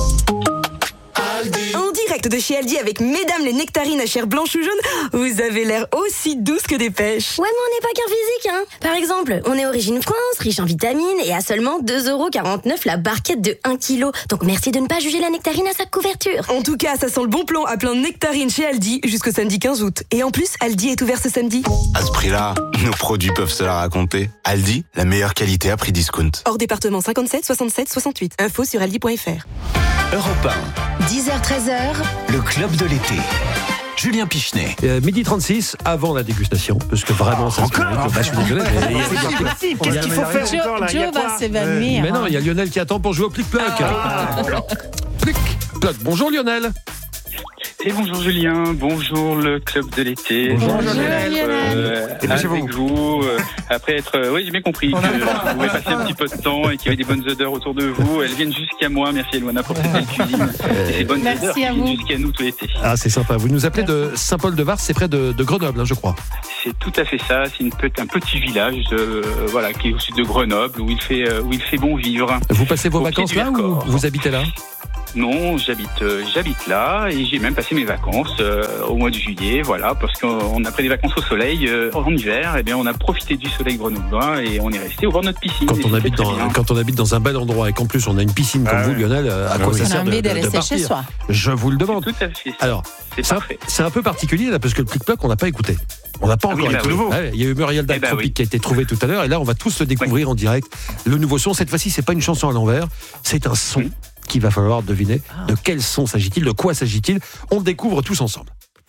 En direct de chez Aldi avec mesdames les nectarines à chair blanche ou jaune, vous avez l'air aussi douce que des pêches. Ouais, mais on n'est pas qu'un physique, hein. Par exemple, on est origine France, riche en vitamines et à seulement deux euros quarante-neuf la barquette de un kilo. Donc merci de ne pas juger la nectarine à sa couverture. En tout cas, ça sent le bon plan à plein de nectarines chez Aldi jusqu'au samedi quinze août. Et en plus, Aldi est ouvert ce samedi. À ce prix-là, nos produits peuvent se la raconter. Aldi, la meilleure qualité à prix discount. Hors département cinquante-sept soixante-sept soixante-huit. Info sur aldi point f r. Europe un. dix heures treize heures. Le club de l'été. Julien Pichenet. Euh, midi trente-six, avant la dégustation, parce que vraiment, ça encore, se fait. Bah, je suis désolé. Mais c'est Qu'est-ce qu'il faut faire encore là? Joe va s'évanouir. Mais non, il y a Lionel qui attend pour jouer au plic-ploc. Ah. Plic-ploc. Bonjour Lionel. Et bonjour Julien, bonjour le club de l'été. Bonjour Lionel. Euh, avec vous, vous euh, après être, euh, oui j'ai bien compris que vous pouvez passer un petit peu de temps et qu'il y avait des bonnes odeurs autour de vous. Elles viennent jusqu'à moi. Merci Luana pour cette belle cuisine. Et ces bonnes Merci odeurs qui à viennent vous. jusqu'à nous tout l'été. Ah, c'est sympa. Vous nous appelez de Saint-Paul-de-Vars, c'est près de, de Grenoble, hein, je crois. C'est tout à fait ça. C'est une petite, un petit village, euh, voilà, qui est au sud de Grenoble où il fait, euh, où il fait bon vivre. Vous passez vos Au vacances pied du là ou Vercors. vous habitez là? Non, j'habite, euh, j'habite là et j'ai même passé mes vacances euh, au mois de juillet, voilà, parce qu'on a pris des vacances au soleil euh, en hiver. Et bien, on a profité du soleil grenoblois et on est resté au bord de notre piscine. Quand Et on, c'était habite très dans, bien. quand on habite dans un bel endroit et qu'en plus on a une piscine comme Ah vous, ouais. Lionel, à Ah quoi oui. ça On a sert de, envie de de- de rester partir chez soi. Je vous le demande. Tout à fait. ça. Alors, c'est c'est un, parfait. c'est un peu particulier là parce que le Plic-Ploc on n'a pas écouté. On n'a pas Ah oui, encore bah écouté. oui. Ouais, il y a eu Muriel Eh ben Daltropique oui. qui a été trouvé tout à l'heure et là on va tous le découvrir en direct. Le nouveau son, cette fois-ci c'est pas une chanson à l'envers, c'est un son qu'il va falloir deviner. De quel son s'agit-il? De quoi s'agit-il? On le découvre tous ensemble.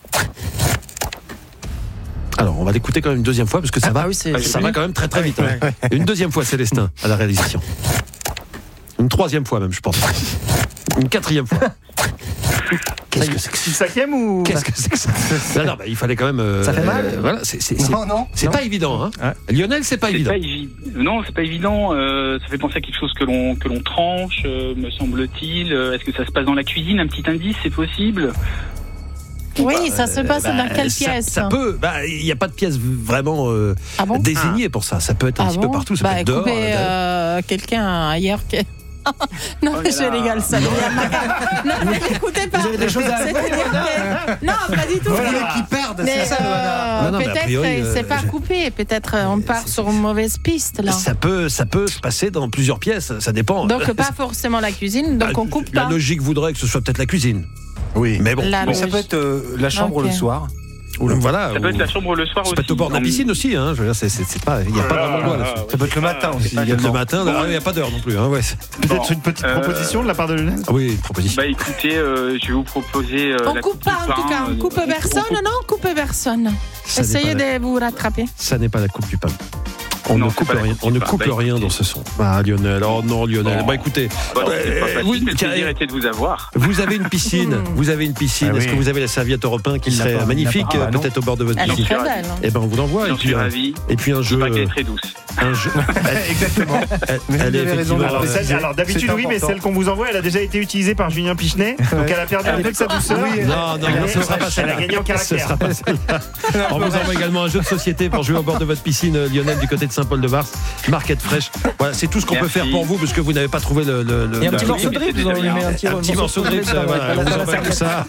Alors, on va l'écouter quand même une deuxième fois parce que ça va, oui, c'est- ça va quand même très très vite. hein. Une deuxième fois, Célestin à la réalisation. Une troisième fois même, je pense. Une quatrième fois. Qu'est-ce que c'est que C'est le cinquième ou Qu'est-ce que c'est que ça? Non, non, bah, il fallait quand même. euh, Ça fait mal euh, Voilà, c'est c'est- c'est- Non, non. c'est Non. pas évident. Hein. Lionel, c'est pas C'est évident. pas évi- Non, c'est pas évident. euh, ça fait penser à quelque chose que l'on que l'on tranche, euh, me semble-t-il. Euh, Est-ce que ça se passe dans la cuisine? Un petit indice, c'est possible? Oui, ça se passe dans quelle ça, pièce? Ça peut. Bah, il n'y a pas de pièce vraiment euh, Ah bon désignée pour ça. Ça peut être un Ah petit bon peu partout. Ça bah, peut être dehors. couper, à l'intérieur. euh, quelqu'un ailleurs que... non, Oh mais là je là. rigole, ça devient macabre. Non, mais écoutez pas. Vous avez des choses à C'est-à-dire que- Non, pas du tout. Vous voulez qu'ils perdent, Mais, c'est ça, Luana. euh, Non, non, mais a peut-être priori, euh, c'est euh, pas je- coupé. Peut-être euh, on part sur une mauvaise piste là. Ça peut, ça peut se passer dans plusieurs pièces. Ça dépend. Donc pas forcément la cuisine. Donc La- on coupe La pas. logique voudrait que ce soit peut-être la cuisine. Oui, mais bon. La Bon, logique. ça peut être euh, la chambre Ok. le soir. Ou le- voilà. Ça peut ou- être la chambre le soir Ça aussi. peut être au bord de la dans- piscine aussi. Hein. Je veux dire, c'est, c'est, c'est pas, il n'y a pas Ah, vraiment de loi ah, là-dessus. ouais, Ça peut être le c'est matin pas- aussi, Ça peut être le également. matin. Bon, ah, Il n'y a pas d'heure non plus. Hein. Ouais. Peut-être une petite Euh, proposition de la part de Lionel? Oui, une proposition. Bah écoutez, euh, je vais vous proposer. euh, On la coupe pas du en tout pain, cas. On euh, coupe on- personne. on coupe- Non, on coupe personne. Ça n'est Essayez pas la- de vous rattraper. Ça n'est pas la coupe du pain. On Non, ne c'est coupe pas la rien. coupe On du ne pain. coupe Bah, rien dans ce son. Ah Lionel. Oh non Lionel. Bon. Bah écoutez. Bah, non, c'est pas euh, facile, vous- mais le tiens, plaisir était de vous avoir. Vous avez une piscine, vous avez une piscine. Ah Est-ce oui. que vous avez la serviette européen qui Il l'a serait pas, il l'a magnifique, pas. Ah, euh, non. peut-être au bord de votre Elle est piscine? très belle, hein. Eh ben on vous l'envoie. J'en Et puis, suis un- ravi. et puis un jeu. Pas qu'elle est euh, très douce. Un jeu. Exactement. Elle, Mais elle vous est avez raison. effectivement. Alors, euh, celle- alors, d'habitude oui, mais celle qu'on vous envoie, elle a déjà été utilisée par Julien Pichenet, donc elle a perdu un peu de sa douceur. Non, non, non, ce sera pas Elle celle-là. a gagné en Ce caractère. sera pas celle-là. On vous envoie également un jeu de société pour jouer au bord de votre piscine, euh, Lionel, du côté de Saint-Paul-de-Vars, Marquette Fraîche. Voilà, c'est tout ce qu'on peut Merci. faire pour vous, parce que vous n'avez pas trouvé le. le, le- Et un le- petit morceau de riz, vous envoyez un petit Un petit morceau de riz, ça, voilà, on vous envoie tout ça.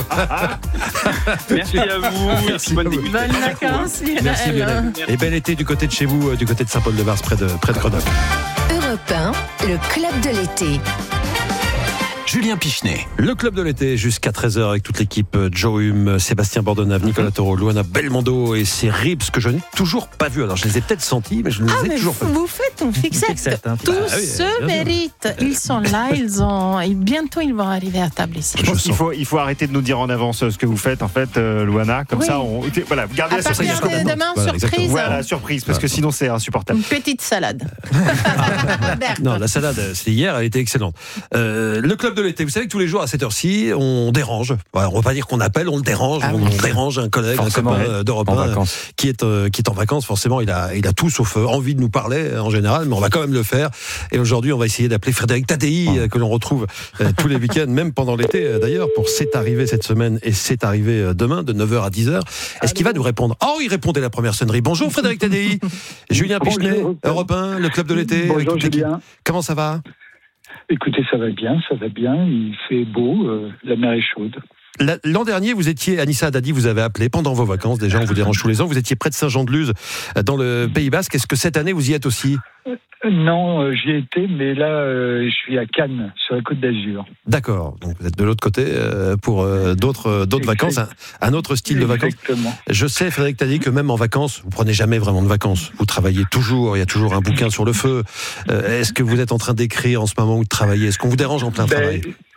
Merci à vous. Merci, bonne dégustation. Bonnes vacances, Merci Lionel. Lionel. Et bel été du côté de chez vous, euh, du côté de Saint-Paul-de-Vars, près de, près de Grenoble. Europe un, le club de l'été. Julien Pichenet. Le club de l'été jusqu'à treize heures avec toute l'équipe, euh, Joe Hume, Sébastien Bordonnave, Nicolas Taureau, Luana Belmondo et ces ribs que je n'ai toujours pas vus. Alors je les ai peut-être sentis, mais je ne les Ah, ai mais toujours pas vus. vous faites une fixette. fixette, hein. Tous Ah oui, se bien sûr. méritent. Ils sont là, ils ont. Et bientôt, ils vont arriver à table ici. Je pense qu'il faut, il faut arrêter de nous dire en avance ce que vous faites, en fait, euh, Luana. Comme Oui. ça, on, voilà, vous gardez À la surprise. partir de demain, Voilà, surprise. exactement. Voilà, la surprise, parce que sinon c'est insupportable. Une petite salade. Non, la salade, c'était hier, elle était excellente. Euh, le club de l'été, vous savez que tous les jours à cette heure-ci, on dérange. Voilà, on va pas dire qu'on appelle, on le dérange. Ah on, oui. on dérange un collègue, un Forcément, copain oui. euh, d'Europe En un, vacances. qui est euh, qui est en vacances. Forcément, il a il a tout sauf euh, envie de nous parler euh, en général, mais on va quand même le faire. Et aujourd'hui, on va essayer d'appeler Frédéric Tadei, euh, que l'on retrouve euh, tous les week-ends, même pendant l'été euh, d'ailleurs, pour C'est arrivé cette semaine et C'est arrivé euh, demain, de neuf heures à dix heures. Est-ce qu'il va nous répondre? Oh, il répondait à la première sonnerie. Bonjour Frédéric Tadei. Julien Pichenet, Europe un, le club de l'été. Bonjour, avec toute l'équipe. Julien. Comment ça va? Écoutez, ça va bien, ça va bien. Il fait beau, euh, la mer est chaude. La- L'an dernier, vous étiez, Anissa Haddadi vous avez appelé pendant vos vacances, déjà on vous dérange tous les ans, vous étiez près de Saint-Jean-de-Luz, euh, dans le Pays Basque. Est-ce que cette année vous y êtes aussi? Euh, non, euh, j'y ai été, mais là, euh, je suis à Cannes, sur la Côte d'Azur. D'accord, donc vous êtes de l'autre côté euh, pour euh, d'autres euh, d'autres vacances, un, un autre style de vacances. Exactement. Je sais, Frédéric Tadei, que même en vacances, vous prenez jamais vraiment de vacances. Vous travaillez toujours, il y a toujours un bouquin sur le feu. Euh, Est-ce que vous êtes en train d'écrire en ce moment ou de travailler? Est-ce qu'on vous dérange en plein Ben, travail?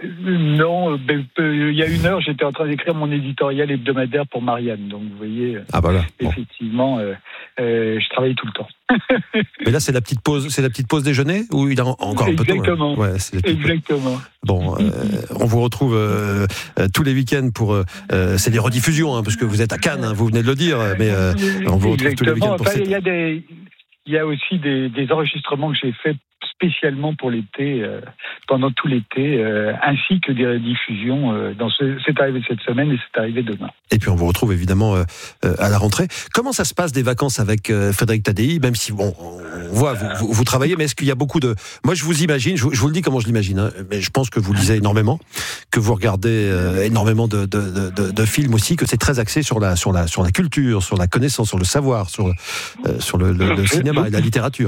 Non, ben, euh, il y a une heure, j'étais en train d'écrire mon éditorial hebdomadaire pour Marianne. Donc, vous voyez, Ah bah là. Bon. effectivement, euh, euh, je travaille tout le temps. Mais là, c'est la petite pause, c'est la petite pause déjeuner ou il a en- encore un peu tôt là Exactement. Ouais, c'est la petite pause. Exactement. Bon, euh, on vous retrouve euh, euh, tous les week-ends pour. Euh, euh, c'est des rediffusions, hein, parce que vous êtes à Cannes, hein, vous venez de le dire, mais euh, on vous retrouve tous les week-ends Exactement. pour Enfin, cette. il y a des, il y a aussi des, des enregistrements que j'ai faits spécialement pour l'été, euh, pendant tout l'été, euh, ainsi que des rediffusions. Euh, dans ce, c'est arrivé cette semaine et c'est arrivé demain. Et puis on vous retrouve évidemment euh, euh, à la rentrée. Comment ça se passe des vacances avec euh, Frédéric Tadei? Même si bon, on voit vous, vous, vous travaillez, mais est-ce qu'il y a beaucoup de... Moi je vous imagine, je vous, je vous le dis comment je l'imagine, hein, mais je pense que vous lisez énormément, que vous regardez euh, énormément de, de, de, de films aussi, que c'est très axé sur la, sur, la, sur la culture, sur la connaissance, sur le savoir, sur, euh, sur le, le, le cinéma et la littérature.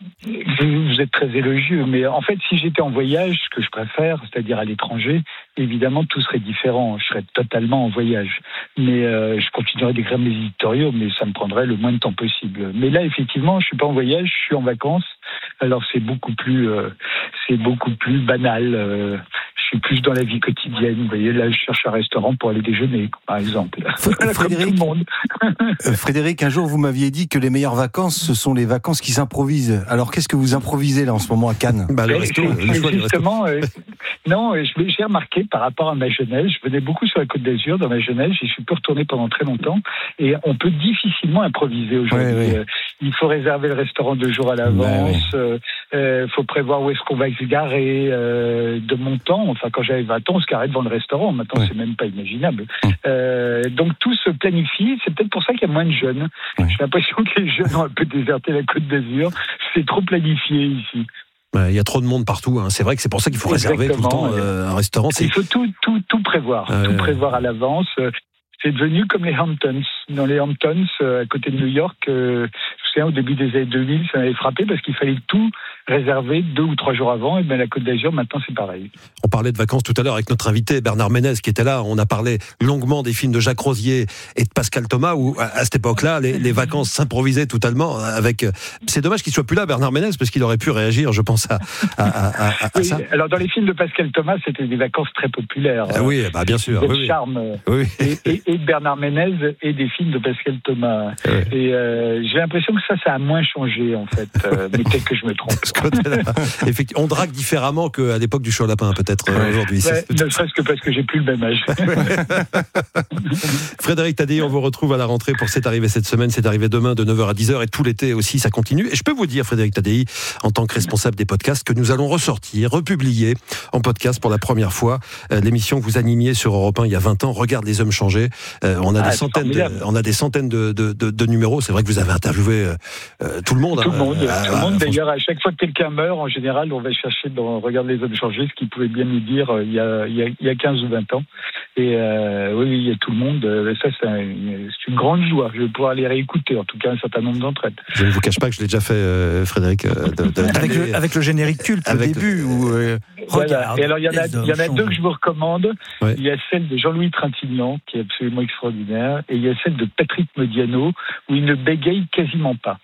Vous, vous êtes très élogieux, mais en fait, si j'étais en voyage, ce que je préfère, c'est-à-dire à l'étranger, évidemment, tout serait différent. Je serais totalement en voyage. Mais euh, je continuerais d'écrire mes éditoriaux, mais ça me prendrait le moins de temps possible. Mais là, effectivement, je suis pas en voyage, je suis en vacances. Alors, c'est beaucoup plus, euh, c'est beaucoup plus banal. Euh, je suis plus dans la vie quotidienne. Vous voyez, là, je cherche un restaurant pour aller déjeuner, par exemple. Voilà, comme tout le monde. Euh, Frédéric, un jour vous m'aviez dit que les meilleures vacances, ce sont les vacances qui s'improvisent. Alors qu'est-ce que vous improvisez là en ce moment à Cannes? Bah, le Mais resto, c'est- le choix du justement, euh, non, euh, je- j'ai remarqué par rapport à ma jeunesse, je venais beaucoup sur la Côte d'Azur dans ma jeunesse, j'y suis peu retourné pendant très longtemps, et on peut difficilement improviser aujourd'hui. Ouais, ouais. Euh, il faut réserver le restaurant deux jours à l'avance, il Ouais, euh, faut prévoir où est-ce qu'on va se garer. Euh, de mon temps, enfin quand j'avais vingt ans, on se garait devant le restaurant, maintenant c'est même pas imaginable. Euh, donc tout se planifie, c'est peut-être pour ça qu'il y a moins de jeunes. J'ai l'impression que les jeunes ont un peu déserté la Côte d'Azur, c'est trop planifié ici. Ouais, il y a trop de monde partout, hein. C'est vrai que c'est pour ça qu'il faut réserver tout le temps euh, un restaurant. C'est... Il faut tout, tout, tout prévoir, Ouais. tout prévoir à l'avance. Euh, C'est devenu comme les Hamptons. Dans les Hamptons, euh, à côté de New York, euh, je me souviens, au début des années deux mille, ça m'avait frappé parce qu'il fallait tout réserver deux ou trois jours avant. Et bien la Côte d'Azur, maintenant, c'est pareil. On parlait de vacances tout à l'heure avec notre invité Bernard Ménez qui était là. On a parlé longuement des films de Jacques Rosier et de Pascal Thomas où, à, à cette époque-là, les, les vacances s'improvisaient totalement. Avec, c'est dommage qu'il soit plus là, Bernard Ménez, parce qu'il aurait pu réagir, je pense, à, à, à, à, à Oui, ça. alors, dans les films de Pascal Thomas, c'était des vacances très populaires. Ah oui, bah, bien sûr. Quel Oui, oui. charme. euh, Oui. Et, et, et de Bernard Ménez et des films de Pascal Thomas. Et euh, j'ai l'impression que ça, ça a moins changé, en fait. Euh, mais peut-être que je me trompe. Effectivement, on drague différemment qu'à l'époque du chaud à lapin, peut-être euh, aujourd'hui. Ouais, C'est- ne serait-ce que parce que j'ai plus le même âge. Frédéric Tadei, on vous retrouve à la rentrée pour C'est arrivé cette semaine, c'est arrivé demain de neuf heures à dix heures et tout l'été aussi, ça continue. Et je peux vous dire, Frédéric Tadei, en tant que responsable des podcasts, que nous allons ressortir, republier en podcast pour la première fois euh, l'émission que vous animiez sur Europe un il y a vingt ans, Regarde les hommes changer. Euh, on a Ah, des c'est centaines, de, formidable. on a des centaines de, de, de, de numéros. C'est vrai que vous avez interviewé euh, euh, tout le monde. Tout le hein, monde, euh, tout le monde. euh, D'ailleurs, à chaque fois que quelqu'un meurt, en général, on va chercher dans Regarde les hommes changer, ce qu'il pouvait bien nous dire euh, il y a, il y a, il y a quinze ou vingt ans. Et euh, oui, oui, il y a tout le monde. Euh, ça, c'est, un- c'est une grande joie. Je vais pouvoir les réécouter, en tout cas un certain nombre d'entre elles. Je ne vous cache pas que je l'ai déjà fait, euh, Frédéric. euh, de- de- Avec le, avec le générique culte Avec au début. Où, euh, Voilà. regarde Et alors, il y en a, les il y en a hommes deux changer. que je vous recommande. Ouais. Il y a celle de Jean-Louis Trintignant, qui est absolument extraordinaire, et il y a celle de Patrick Modiano, où il ne bégaye quasiment pas.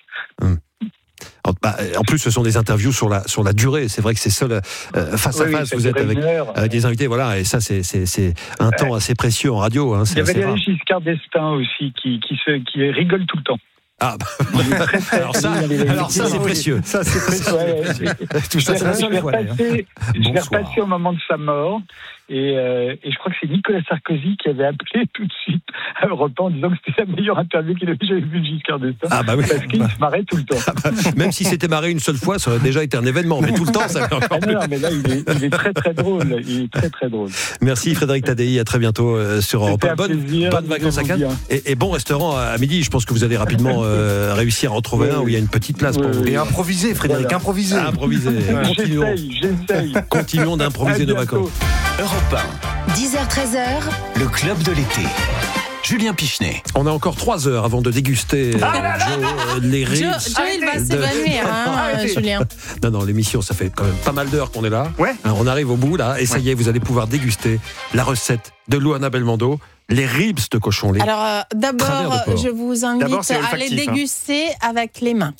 En, bah, en plus, ce sont des interviews sur la sur la durée. C'est vrai que c'est seul euh, face à Oui, face. ça Vous êtes durait avec, une heure. avec des invités, voilà. Et ça, c'est c'est c'est un temps assez précieux en radio. Hein, Il c'est y avait assez rare. Valéry Giscard d'Estaing aussi, qui, qui, se, qui rigole tout le temps. Ah, alors ça, alors ça c'est précieux. Ça, c'est précieux. Ouais, ouais. Tout ça, c'est la Je seule l'ai fois. d'ailleurs. repassé, je l'ai Bonsoir. repassé au moment de sa mort. Et, euh, et je crois que c'est Nicolas Sarkozy qui avait appelé tout de suite à Europe un en disant que c'était la meilleure interview qu'il avait jamais vue de Giscard d'Estaing. Ah bah oui. Parce qu'il se marrait tout le temps. Même si c'était marré une seule fois, ça aurait déjà été un événement. Mais tout le temps, ça fait encore Ah plus. non, non, mais là, il est, il est très très drôle. Il est très très drôle. Merci Frédéric Tadei. À très bientôt euh, sur Europe C'était un. un Bonne, plaisir. bonnes vacances à Amusez-vous Cannes. bien. Et, et bon restaurant à midi. Je pense que vous allez rapidement euh, réussir à en trouver Oui, un où il y a une petite place pour oui, vous. oui. Et improviser, Frédéric, Voilà. improviser. À improviser. Continuons. J'essaye, j'essaye. Continuons d'improviser À nos bientôt. vacances. Europe un, dix heures treize heures, le club de l'été. Julien Pichenet. On a encore trois heures avant de déguster euh, Ah Joe, euh, les Joe, ribs. Joe, il va de- s'évanouir, hein, Julien. Non, non, l'émission, ça fait quand même pas mal d'heures qu'on est là. Ouais. Hein, on arrive au bout, là, et ça y est, vous allez pouvoir déguster la recette de Luana Belmondo, les ribs de cochon. Les... Alors, euh, Travers de d'abord, porc. je vous invite D'abord, c'est à les olfactif, hein. déguster avec les mains.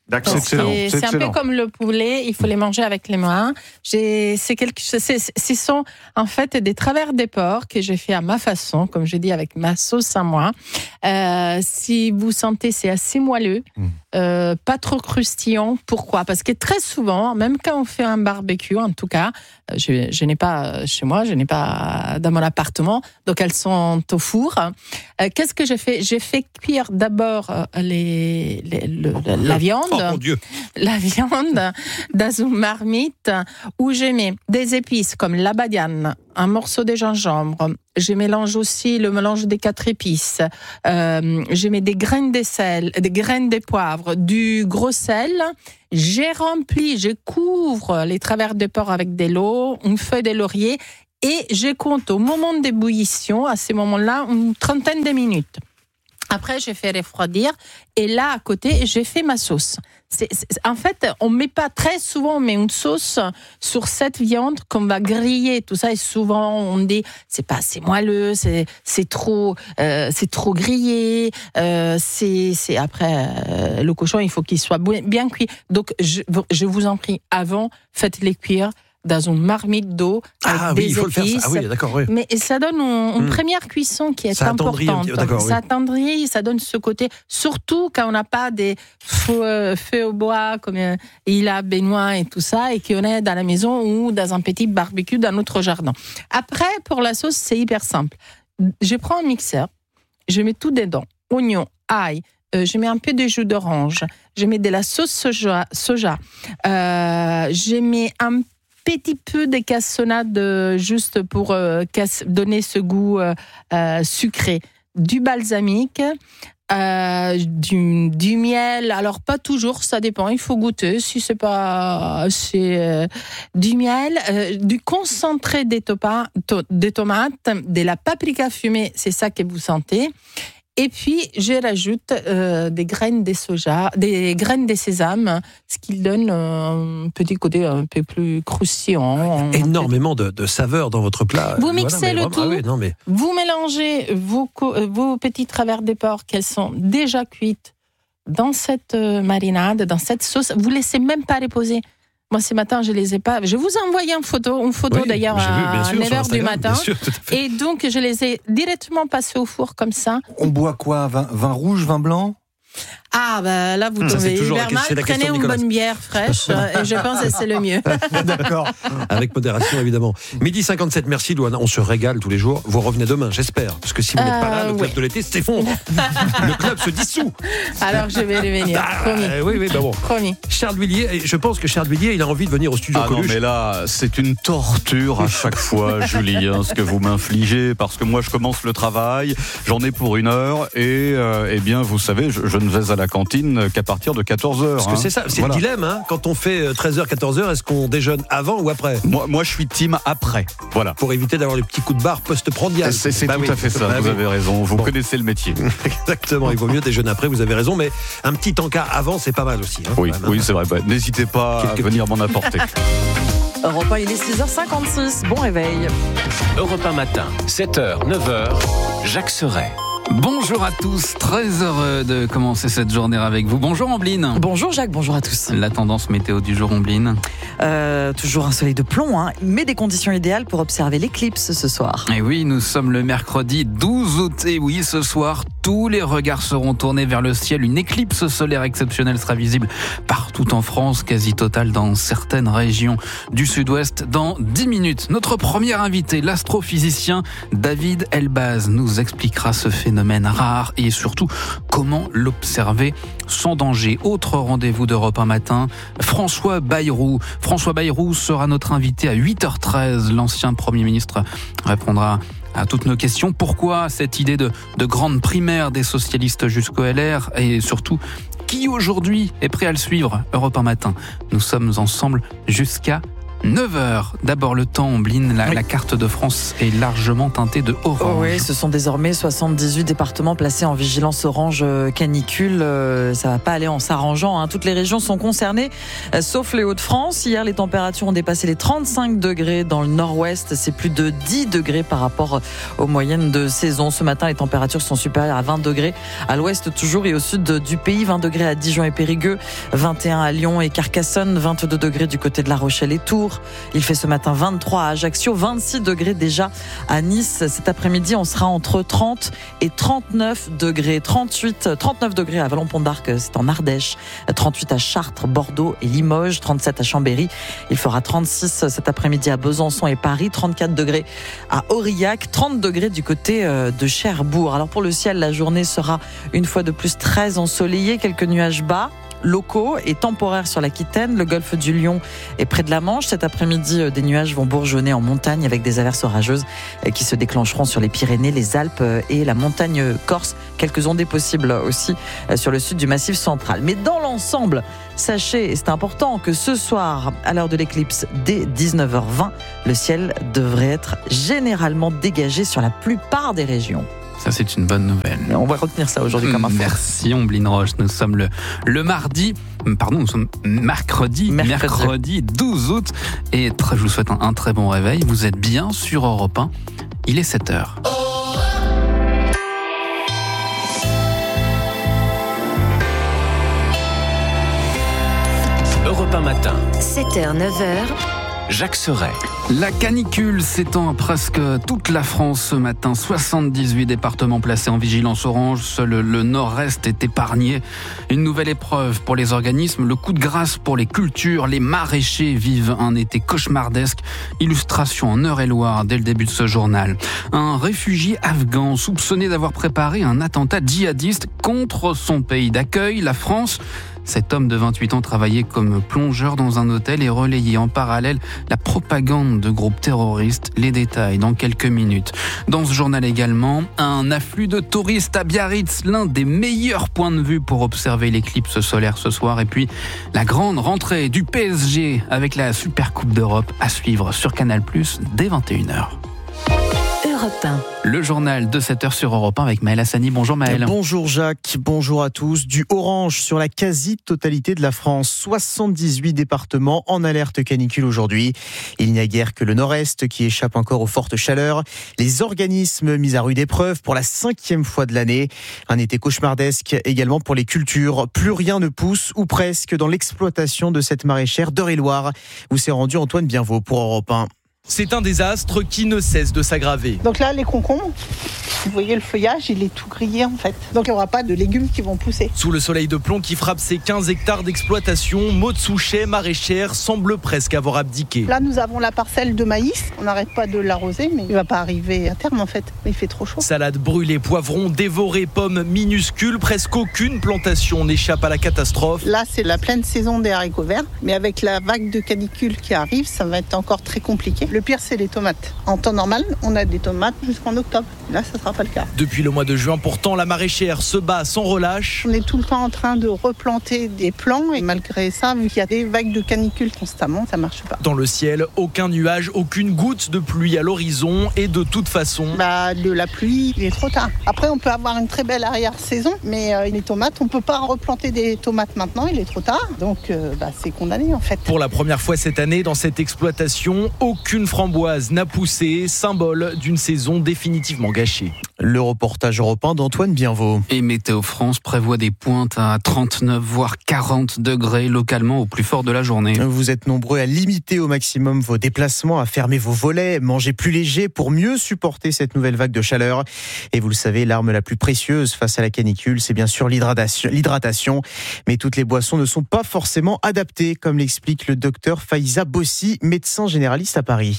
D'accord, c'est excellent. C'est, c'est c'est un excellent. peu comme le poulet, il faut les manger avec les mains. J'ai, c'est quelque, c'est, ce sont en fait des travers des porcs que j'ai fait à ma façon, comme je dis, avec ma sauce à moi. Euh, si vous sentez, c'est assez moelleux, mmh. euh, pas trop croustillant. Pourquoi ? Parce que très souvent, même quand on fait un barbecue, en tout cas, je, je n'ai pas chez moi, je n'ai pas dans mon appartement, donc elles sont au four. Euh, qu'est-ce que j'ai fait ? J'ai fait cuire d'abord les, les le, la viande. Oh mon Dieu. La viande dans une marmite où je mets des épices comme la badiane, un morceau de gingembre. Je mélange aussi le mélange des quatre épices. Euh, je mets des graines de sel, des graines de poivre, du gros sel. J'ai rempli, je couvre les travers de porc avec de l'eau, une feuille de laurier et je compte au moment d'ébullition, à ces moments-là, une trentaine de minutes. Après, j'ai fait refroidir et là, à côté, j'ai fait ma sauce. C'est, c'est, en fait, on met pas très souvent, on met une sauce sur cette viande qu'on va griller, tout ça. Et souvent, on dit, c'est pas assez moelleux, c'est, c'est trop, euh, c'est trop grillé. Euh, c'est, c'est après euh, le cochon, il faut qu'il soit bien cuit. Donc, je, je vous en prie, avant, faites-les cuire dans une marmite d'eau avec ah, des oui, il faut épices. le faire, ça. Ah oui, d'accord, oui. Mais ça donne une, une mmh. première cuisson qui est ça importante. D'accord, ça oui. attendrit, ça donne ce côté, surtout quand on n'a pas des feux, euh, feux au bois comme euh, il a Benoît et tout ça, et qu'on est dans la maison ou dans un petit barbecue dans notre jardin. Après, pour la sauce, c'est hyper simple. Je prends un mixeur, je mets tout dedans, oignons, ail, euh, je mets un peu de jus d'orange, je mets de la sauce soja, soja euh, je mets un petit peu de cassonade juste pour euh, casse, donner ce goût euh, euh, sucré, du balsamique, euh, du, du miel. Alors pas toujours, ça dépend. Il faut goûter. Si c'est pas, c'est euh, du miel, euh, du concentré des, topa, to, des tomates, de la paprika fumée. C'est ça que vous sentez. Et puis, je rajoute euh, des graines de soja, des graines de sésame, ce qui donne un petit côté un peu plus croustillant. Il y a énormément de, de saveurs dans votre plat. Vous mixez voilà, le vraiment, tout, ah oui, non, mais... vous mélangez vos, vos petits travers de porc qu'elles sont déjà cuites dans cette marinade, dans cette sauce. Vous ne laissez même pas reposer. Moi, ce matin, je ne les ai pas. Je vous ai envoyé une photo, une photo oui, d'ailleurs à neuf heures du matin. Sûr, et donc, je les ai directement passés au four comme ça. On boit quoi ? vin, vin rouge, vin blanc ? Ah, ben là, vous mmh, tombez toujours hyper la, mal. Prenez une bonne bière fraîche et je pense que c'est le mieux. D'accord. Avec modération, évidemment. Midi cinquante-sept, merci, Louana. On se régale tous les jours. Vous revenez demain, j'espère. Parce que si vous n'êtes euh, pas là, le club oui. de l'été s'effondre. Le club se dissout. Alors, je vais revenir. Ah, promis. Euh, oui, oui, bah bon. Promis. Charles Villiers, je pense que Charles Villiers, il a envie de venir au studio ah Coluche. Non, mais là, c'est une torture à chaque fois, Julie, hein, ce que vous m'infligez. Parce que moi, je commence le travail, j'en ai pour une heure. Et, euh, eh bien, vous savez, je, je ne vais à la cantine qu'à partir de quatorze heures. Parce que hein. c'est ça, c'est voilà. le dilemme. Hein. Quand on fait treize heures, quatorze heures, est-ce qu'on déjeune avant ou après ? Moi, moi, je suis team après. Voilà. Pour éviter d'avoir le petit coup de barre post-prandial. C'est, c'est bah tout oui, à fait ça, bah vous oui. avez raison. Vous bon. connaissez le métier. Exactement, il vaut mieux déjeuner après, vous avez raison. Mais un petit encas avant, c'est pas mal aussi. Hein, oui, même, oui hein. c'est vrai. Bah, n'hésitez pas Quelques à venir petits... m'en apporter. Europe un, il est six heures cinquante-six. Bon réveil. Europe un matin, sept heures, neuf heures. Jacques Serret. Bonjour à tous, très heureux de commencer cette journée avec vous. Bonjour Ambline. Bonjour Jacques, bonjour à tous. La tendance météo du jour, Ambline. Euh, toujours un soleil de plomb, hein, mais des conditions idéales pour observer l'éclipse ce soir. Et oui, nous sommes le mercredi douze août. Et oui, ce soir, tous les regards seront tournés vers le ciel. Une éclipse solaire exceptionnelle sera visible partout en France, quasi totale dans certaines régions du sud-ouest dans dix minutes. Notre premier invité, l'astrophysicien David Elbaz, nous expliquera ce phénomène rare et surtout comment l'observer sans danger. Autre rendez-vous d'Europe un matin, François Bayrou. François Bayrou sera notre invité à huit heures treize. L'ancien Premier ministre répondra à toutes nos questions. Pourquoi cette idée de, de grande primaire des socialistes jusqu'au L R et surtout qui aujourd'hui est prêt à le suivre? Europe un matin. Nous sommes ensemble jusqu'à neuf heures. D'abord le temps, Ombline, la, oui. la carte de France est largement teintée de orange. Oh oui, ce sont désormais soixante-dix-huit départements placés en vigilance orange canicule. Euh, ça va pas aller en s'arrangeant, hein. Toutes les régions sont concernées, euh, sauf les Hauts-de-France. Hier, les températures ont dépassé les trente-cinq degrés dans le nord-ouest. C'est plus de dix degrés par rapport aux moyennes de saison. Ce matin, les températures sont supérieures à vingt degrés à l'ouest toujours et au sud du pays. vingt degrés à Dijon et Périgueux, vingt et un à Lyon et Carcassonne, vingt-deux degrés du côté de La Rochelle et Tours. Il fait ce matin vingt-trois à Ajaccio, vingt-six degrés déjà à Nice. Cet après-midi, on sera entre trente et trente-neuf degrés. trente-huit, trente-neuf degrés à Vallon-Pont-d'Arc, c'est en Ardèche. trente-huit à Chartres, Bordeaux et Limoges. trente-sept à Chambéry. Il fera trente-six cet après-midi à Besançon et Paris. trente-quatre degrés à Aurillac. trente degrés du côté de Cherbourg. Alors pour le ciel, la journée sera une fois de plus très ensoleillée. Quelques nuages bas, locaux et temporaires sur l'Aquitaine. Le golfe du Lion est près de la Manche. Cet après-midi, des nuages vont bourgeonner en montagne avec des averses orageuses qui se déclencheront sur les Pyrénées, les Alpes et la montagne corse. Quelques ondées possibles aussi sur le sud du Massif central. Mais dans l'ensemble, sachez, et c'est important, que ce soir, à l'heure de l'éclipse, dès dix-neuf heures vingt, le ciel devrait être généralement dégagé sur la plupart des régions. Ça, c'est une bonne nouvelle. On va retenir ça aujourd'hui comme info. Merci, Ombline Roche. Nous sommes le, le mardi, pardon, nous sommes mercredi, mercredi, mercredi douze août. Et très, je vous souhaite un, un très bon réveil. Vous êtes bien sur Europe un. Il est sept heures. Europe un matin. sept heures, neuf heures. Jacques Serret. La canicule s'étend à presque toute la France ce matin. soixante-dix-huit départements placés en vigilance orange. Seul le nord-est est épargné. Une nouvelle épreuve pour les organismes. Le coup de grâce pour les cultures. Les maraîchers vivent un été cauchemardesque. Illustration en Eure-et-Loire dès le début de ce journal. Un réfugié afghan soupçonné d'avoir préparé un attentat djihadiste contre son pays d'accueil, la France. Cet homme de vingt-huit ans travaillait comme plongeur dans un hôtel et relayait en parallèle la propagande de groupes terroristes. Les détails dans quelques minutes. Dans ce journal également, un afflux de touristes à Biarritz, l'un des meilleurs points de vue pour observer l'éclipse solaire ce soir. Et puis la grande rentrée du P S G avec la Super Coupe d'Europe à suivre sur Canal plus, dès vingt et une heures. Europe un. Le journal de sept heures sur Europe un avec Maël Hassani. Bonjour Maël. Bonjour Jacques, bonjour à tous. Du orange sur la quasi-totalité de la France. soixante-dix-huit départements en alerte canicule aujourd'hui. Il n'y a guère que le nord-est qui échappe encore aux fortes chaleurs. Les organismes mis à rude épreuve pour la cinquième fois de l'année. Un été cauchemardesque également pour les cultures. Plus rien ne pousse, ou presque, dans l'exploitation de cette maraîchère d'Eure-et-Loire, où s'est rendu Antoine Bienvaux pour Europe un. C'est un désastre qui ne cesse de s'aggraver. Donc là, les concombres, vous voyez le feuillage, il est tout grillé en fait. Donc il n'y aura pas de légumes qui vont pousser. Sous le soleil de plomb qui frappe ses quinze hectares d'exploitation, Maud Souchet, maraîchère, semble presque avoir abdiqué. Là, nous avons la parcelle de maïs. On n'arrête pas de l'arroser, mais il ne va pas arriver à terme en fait. Il fait trop chaud. Salade brûlée, poivrons dévorés, pommes minuscules. Presque aucune plantation n'échappe à la catastrophe. Là, c'est la pleine saison des haricots verts. Mais avec la vague de canicule qui arrive, ça va être encore très compliqué. Le pire, c'est les tomates. En temps normal, on a des tomates jusqu'en octobre. Là, ça ne sera pas le cas. Depuis le mois de juin, pourtant, la maraîchère se bat sans relâche. On est tout le temps en train de replanter des plants et malgré ça, vu qu'il y a des vagues de canicule constamment, ça ne marche pas. Dans le ciel, aucun nuage, aucune goutte de pluie à l'horizon et de toute façon... Bah, de la pluie, il est trop tard. Après, on peut avoir une très belle arrière-saison, mais euh, les tomates, on ne peut pas replanter des tomates maintenant, il est trop tard. Donc, euh, bah, c'est condamné en fait. Pour la première fois cette année, dans cette exploitation, aucune framboise n'a poussé, symbole d'une saison définitivement gâchée. Le reportage européen d'Antoine Bienvaux. Et Météo France prévoit des pointes à trente-neuf voire quarante degrés localement au plus fort de la journée. Vous êtes nombreux à limiter au maximum vos déplacements, à fermer vos volets, manger plus léger pour mieux supporter cette nouvelle vague de chaleur. Et vous le savez, l'arme la plus précieuse face à la canicule, c'est bien sûr l'hydratation. l'hydratation. Mais toutes les boissons ne sont pas forcément adaptées, comme l'explique le docteur Faiza Bossi, médecin généraliste à Paris.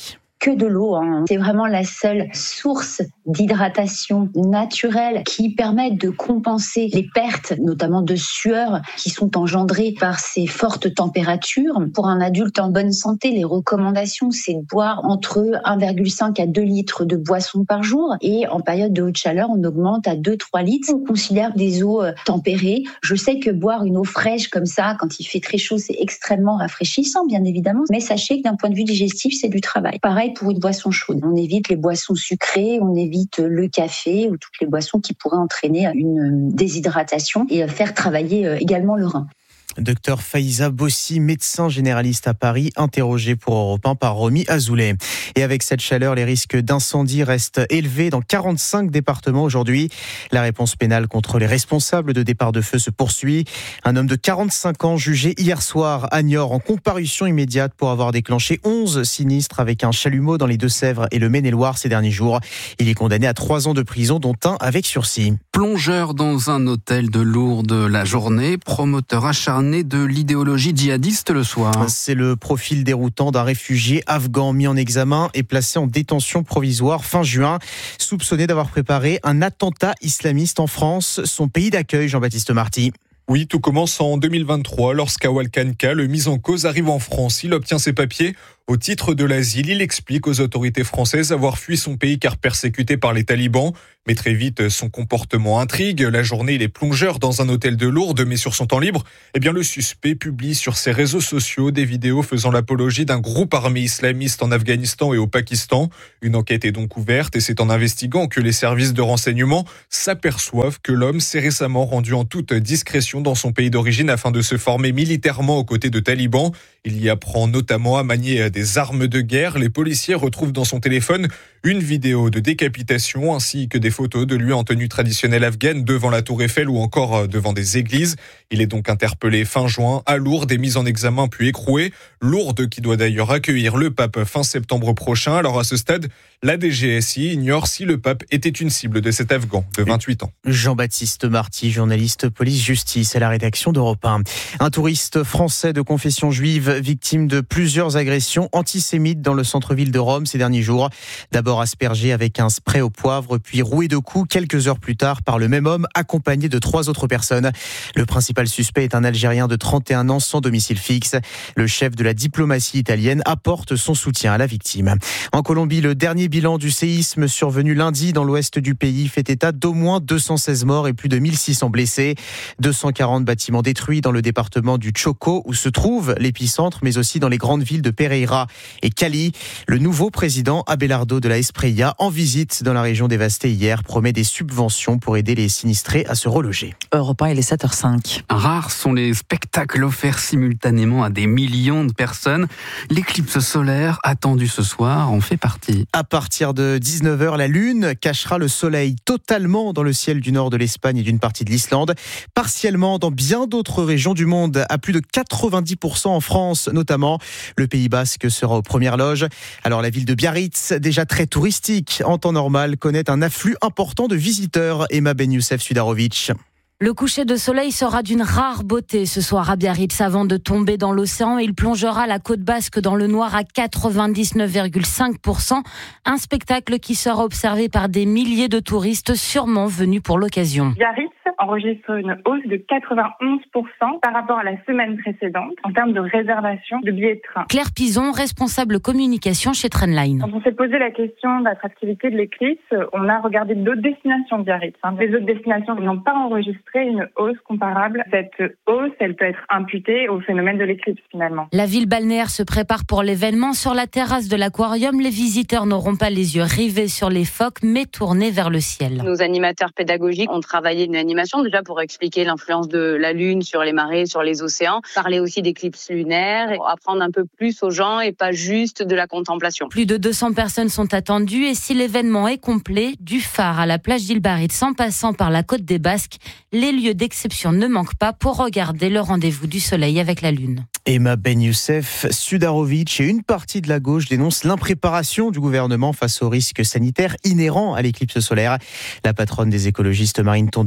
que de l'eau. Hein. C'est vraiment la seule source d'hydratation naturelle qui permet de compenser les pertes, notamment de sueur, qui sont engendrées par ces fortes températures. Pour un adulte en bonne santé, les recommandations, c'est de boire entre un virgule cinq à deux litres de boissons par jour. Et en période de haute chaleur, on augmente à deux à trois litres. On considère des eaux tempérées. Je sais que boire une eau fraîche comme ça, quand il fait très chaud, c'est extrêmement rafraîchissant, bien évidemment. Mais sachez que d'un point de vue digestif, c'est du travail. Pareil pour une boisson chaude. On évite les boissons sucrées, on évite le café ou toutes les boissons qui pourraient entraîner une déshydratation et faire travailler également le rein. Docteur Faiza Bossi, médecin généraliste à Paris, interrogé pour Europe un par Romy Azoulay. Et avec cette chaleur, les risques d'incendie restent élevés dans quarante-cinq départements aujourd'hui. La réponse pénale contre les responsables de départ de feu se poursuit. Un homme de quarante-cinq ans jugé hier soir à Niort en comparution immédiate pour avoir déclenché onze sinistres avec un chalumeau dans les Deux-Sèvres et le Maine-et-Loire ces derniers jours. Il est condamné à trois ans de prison, dont un avec sursis. Plongeur dans un hôtel de Lourdes la journée, promoteur acharné de l'idéologie djihadiste le soir. C'est le profil déroutant d'un réfugié afghan mis en examen et placé en détention provisoire fin juin, soupçonné d'avoir préparé un attentat islamiste en France, son pays d'accueil, Jean-Baptiste Marty. Oui, tout commence en deux mille vingt-trois lorsqu'Awal Kanka, le mis en cause, arrive en France. Il obtient ses papiers. Au titre de l'asile, il explique aux autorités françaises avoir fui son pays car persécuté par les talibans. Mais très vite, son comportement intrigue. La journée, il est plongeur dans un hôtel de Lourdes, mais sur son temps libre, eh bien, le suspect publie sur ses réseaux sociaux des vidéos faisant l'apologie d'un groupe armé islamiste en Afghanistan et au Pakistan. Une enquête est donc ouverte et c'est en investiguant que les services de renseignement s'aperçoivent que l'homme s'est récemment rendu en toute discrétion dans son pays d'origine afin de se former militairement aux côtés de talibans. Il y apprend notamment à manier des armes de guerre. Les policiers retrouvent dans son téléphone une vidéo de décapitation ainsi que des photos de lui en tenue traditionnelle afghane devant la Tour Eiffel ou encore devant des églises. Il est donc interpellé fin juin à Lourdes et mis en examen puis écroué. Lourdes qui doit d'ailleurs accueillir le pape fin septembre prochain. Alors à ce stade, la D G S I ignore si le pape était une cible de cet Afghan de vingt-huit ans. Jean-Baptiste Marty, journaliste police-justice à la rédaction d'Europe un. Un touriste français de confession juive victime de plusieurs agressions antisémites dans le centre-ville de Rome ces derniers jours. D'abord aspergé avec un spray au poivre, puis roué de coups quelques heures plus tard par le même homme accompagné de trois autres personnes. Le principal suspect est un Algérien de trente et un ans sans domicile fixe. Le chef de la diplomatie italienne apporte son soutien à la victime. En Colombie, le dernier bilan du séisme survenu lundi dans l'ouest du pays fait état d'au moins deux cent seize morts et plus de mille six cents blessés. deux cent quarante bâtiments détruits dans le département du Chocó où se trouve l'épicentre, mais aussi dans les grandes villes de Pereira et Cali. Le nouveau président Abelardo de la Espriella, en visite dans la région dévastée hier, promet des subventions pour aider les sinistrés à se reloger. Europe un, il est sept heures cinq. Rares sont les spectacles offerts simultanément à des millions de personnes. L'éclipse solaire attendue ce soir en fait partie. À partir de dix-neuf heures, la Lune cachera le soleil totalement dans le ciel du nord de l'Espagne et d'une partie de l'Islande, partiellement dans bien d'autres régions du monde, à plus de quatre-vingt-dix pour cent en France notamment. Le Pays Basque sera aux premières loges. Alors la ville de Biarritz, déjà très touristique en temps normal, connaît un afflux important de visiteurs. Emma Ben Youssef Sudarovic. Le coucher de soleil sera d'une rare beauté ce soir à Biarritz avant de tomber dans l'océan. Il plongera la côte basque dans le noir à quatre-vingt-dix-neuf virgule cinq pour cent. Un spectacle qui sera observé par des milliers de touristes sûrement venus pour l'occasion. Biarritz enregistre une hausse de quatre-vingt-onze pour cent par rapport à la semaine précédente en termes de réservation de billets de train. Claire Pison, responsable communication chez Trendline. Quand on s'est posé la question de l'attractivité de l'éclipse, on a regardé d'autres destinations de Biarritz. Les autres destinations n'ont pas enregistré une hausse comparable. Cette hausse, elle peut être imputée au phénomène de l'éclipse finalement. La ville balnéaire se prépare pour l'événement. Sur la terrasse de l'aquarium, les visiteurs n'auront pas les yeux rivés sur les phoques, mais tournés vers le ciel. Nos animateurs pédagogiques ont travaillé une animation déjà pour expliquer l'influence de la Lune sur les marées, sur les océans, parler aussi d'éclipses lunaires, apprendre un peu plus aux gens et pas juste de la contemplation. Plus de deux cents personnes sont attendues et si l'événement est complet, du phare à la plage d'Île Biarritz en passant par la côte des Basques, les lieux d'exception ne manquent pas pour regarder le rendez-vous du soleil avec la Lune. Emma Ben Youssef Sudarovic et une partie de la gauche dénoncent l'impréparation du gouvernement face aux risques sanitaires inhérents à l'éclipse solaire. La patronne des écologistes Marine Tondelier dénonce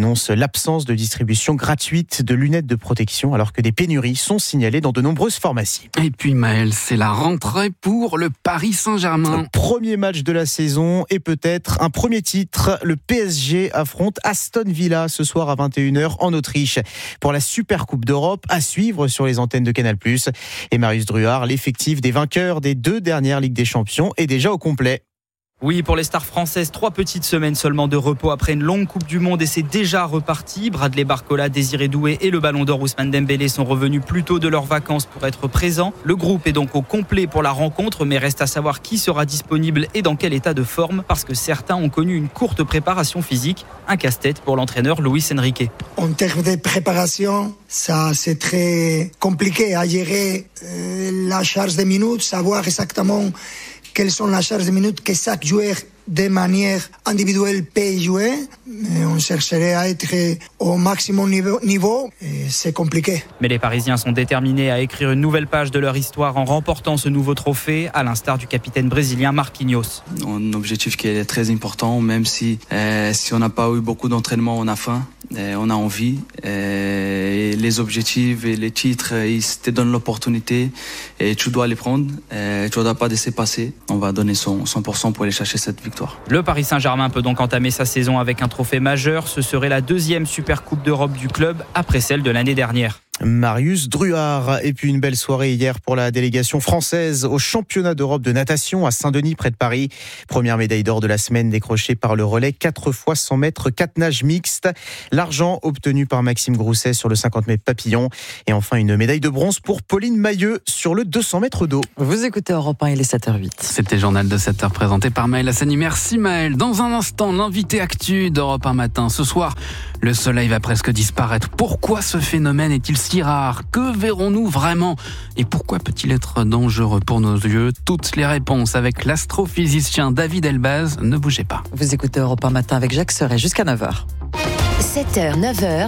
annonce l'absence de distribution gratuite de lunettes de protection alors que des pénuries sont signalées dans de nombreuses pharmacies. Et puis Maël, c'est la rentrée pour le Paris Saint-Germain. Premier match de la saison et peut-être un premier titre. Le P S G affronte Aston Villa ce soir à vingt et une heures en Autriche pour la Super Coupe d'Europe à suivre sur les antennes de Canal plus. Et Marius Druard, l'effectif des vainqueurs des deux dernières Ligues des Champions est déjà au complet. Oui, pour les stars françaises, trois petites semaines seulement de repos après une longue Coupe du Monde et c'est déjà reparti. Bradley Barcola, Désiré Doué et le Ballon d'Or Ousmane Dembélé sont revenus plus tôt de leurs vacances pour être présents. Le groupe est donc au complet pour la rencontre, mais reste à savoir qui sera disponible et dans quel état de forme, parce que certains ont connu une courte préparation physique. Un casse-tête pour l'entraîneur Luis Enrique. En termes de préparation, ça c'est très compliqué à gérer euh, la charge de minutes, savoir exactement quelles sont les charges de minutes que chaque joueur de manière individuelle peut jouer. Mais on chercherait à être au maximum niveau, niveau et c'est compliqué. Mais les Parisiens sont déterminés à écrire une nouvelle page de leur histoire en remportant ce nouveau trophée, à l'instar du capitaine brésilien Marquinhos. Un objectif qui est très important, même si, euh, si on n'a pas eu beaucoup d'entraînement, on a faim, euh, on a envie. Euh, et les objectifs et les titres, ils te donnent l'opportunité et tu dois les prendre. Euh, tu ne dois pas laisser passer. On va donner son cent pour cent pour aller chercher cette victoire. Le Paris Saint-Germain peut donc entamer sa saison avec un trophée majeur. Ce serait la deuxième Super Coupe d'Europe du club après celle de l'année dernière. Marius Druard. Et puis une belle soirée hier pour la délégation française au championnat d'Europe de natation à Saint-Denis près de Paris. Première médaille d'or de la semaine décrochée par le relais quatre fois cent mètres, quatre nages mixtes. L'argent obtenu par Maxime Grousset sur le cinquante mètres papillon. Et enfin une médaille de bronze pour Pauline Mailleux sur le deux cents mètres d'eau. Vous écoutez Europe un, il est sept heures huit. C'était le journal de sept heures présenté par Maël Hassani. Merci Maël. Dans un instant, l'invité actu d'Europe un matin. Ce soir, le soleil va presque disparaître. Pourquoi ce phénomène est-il si rare? Que verrons-nous vraiment? Et pourquoi peut-il être dangereux pour nos yeux? Toutes les réponses avec l'astrophysicien David Elbaz. Ne bougez pas. Vous écoutez Europe un matin avec Jacques Serret jusqu'à neuf heures. sept heures, neuf heures.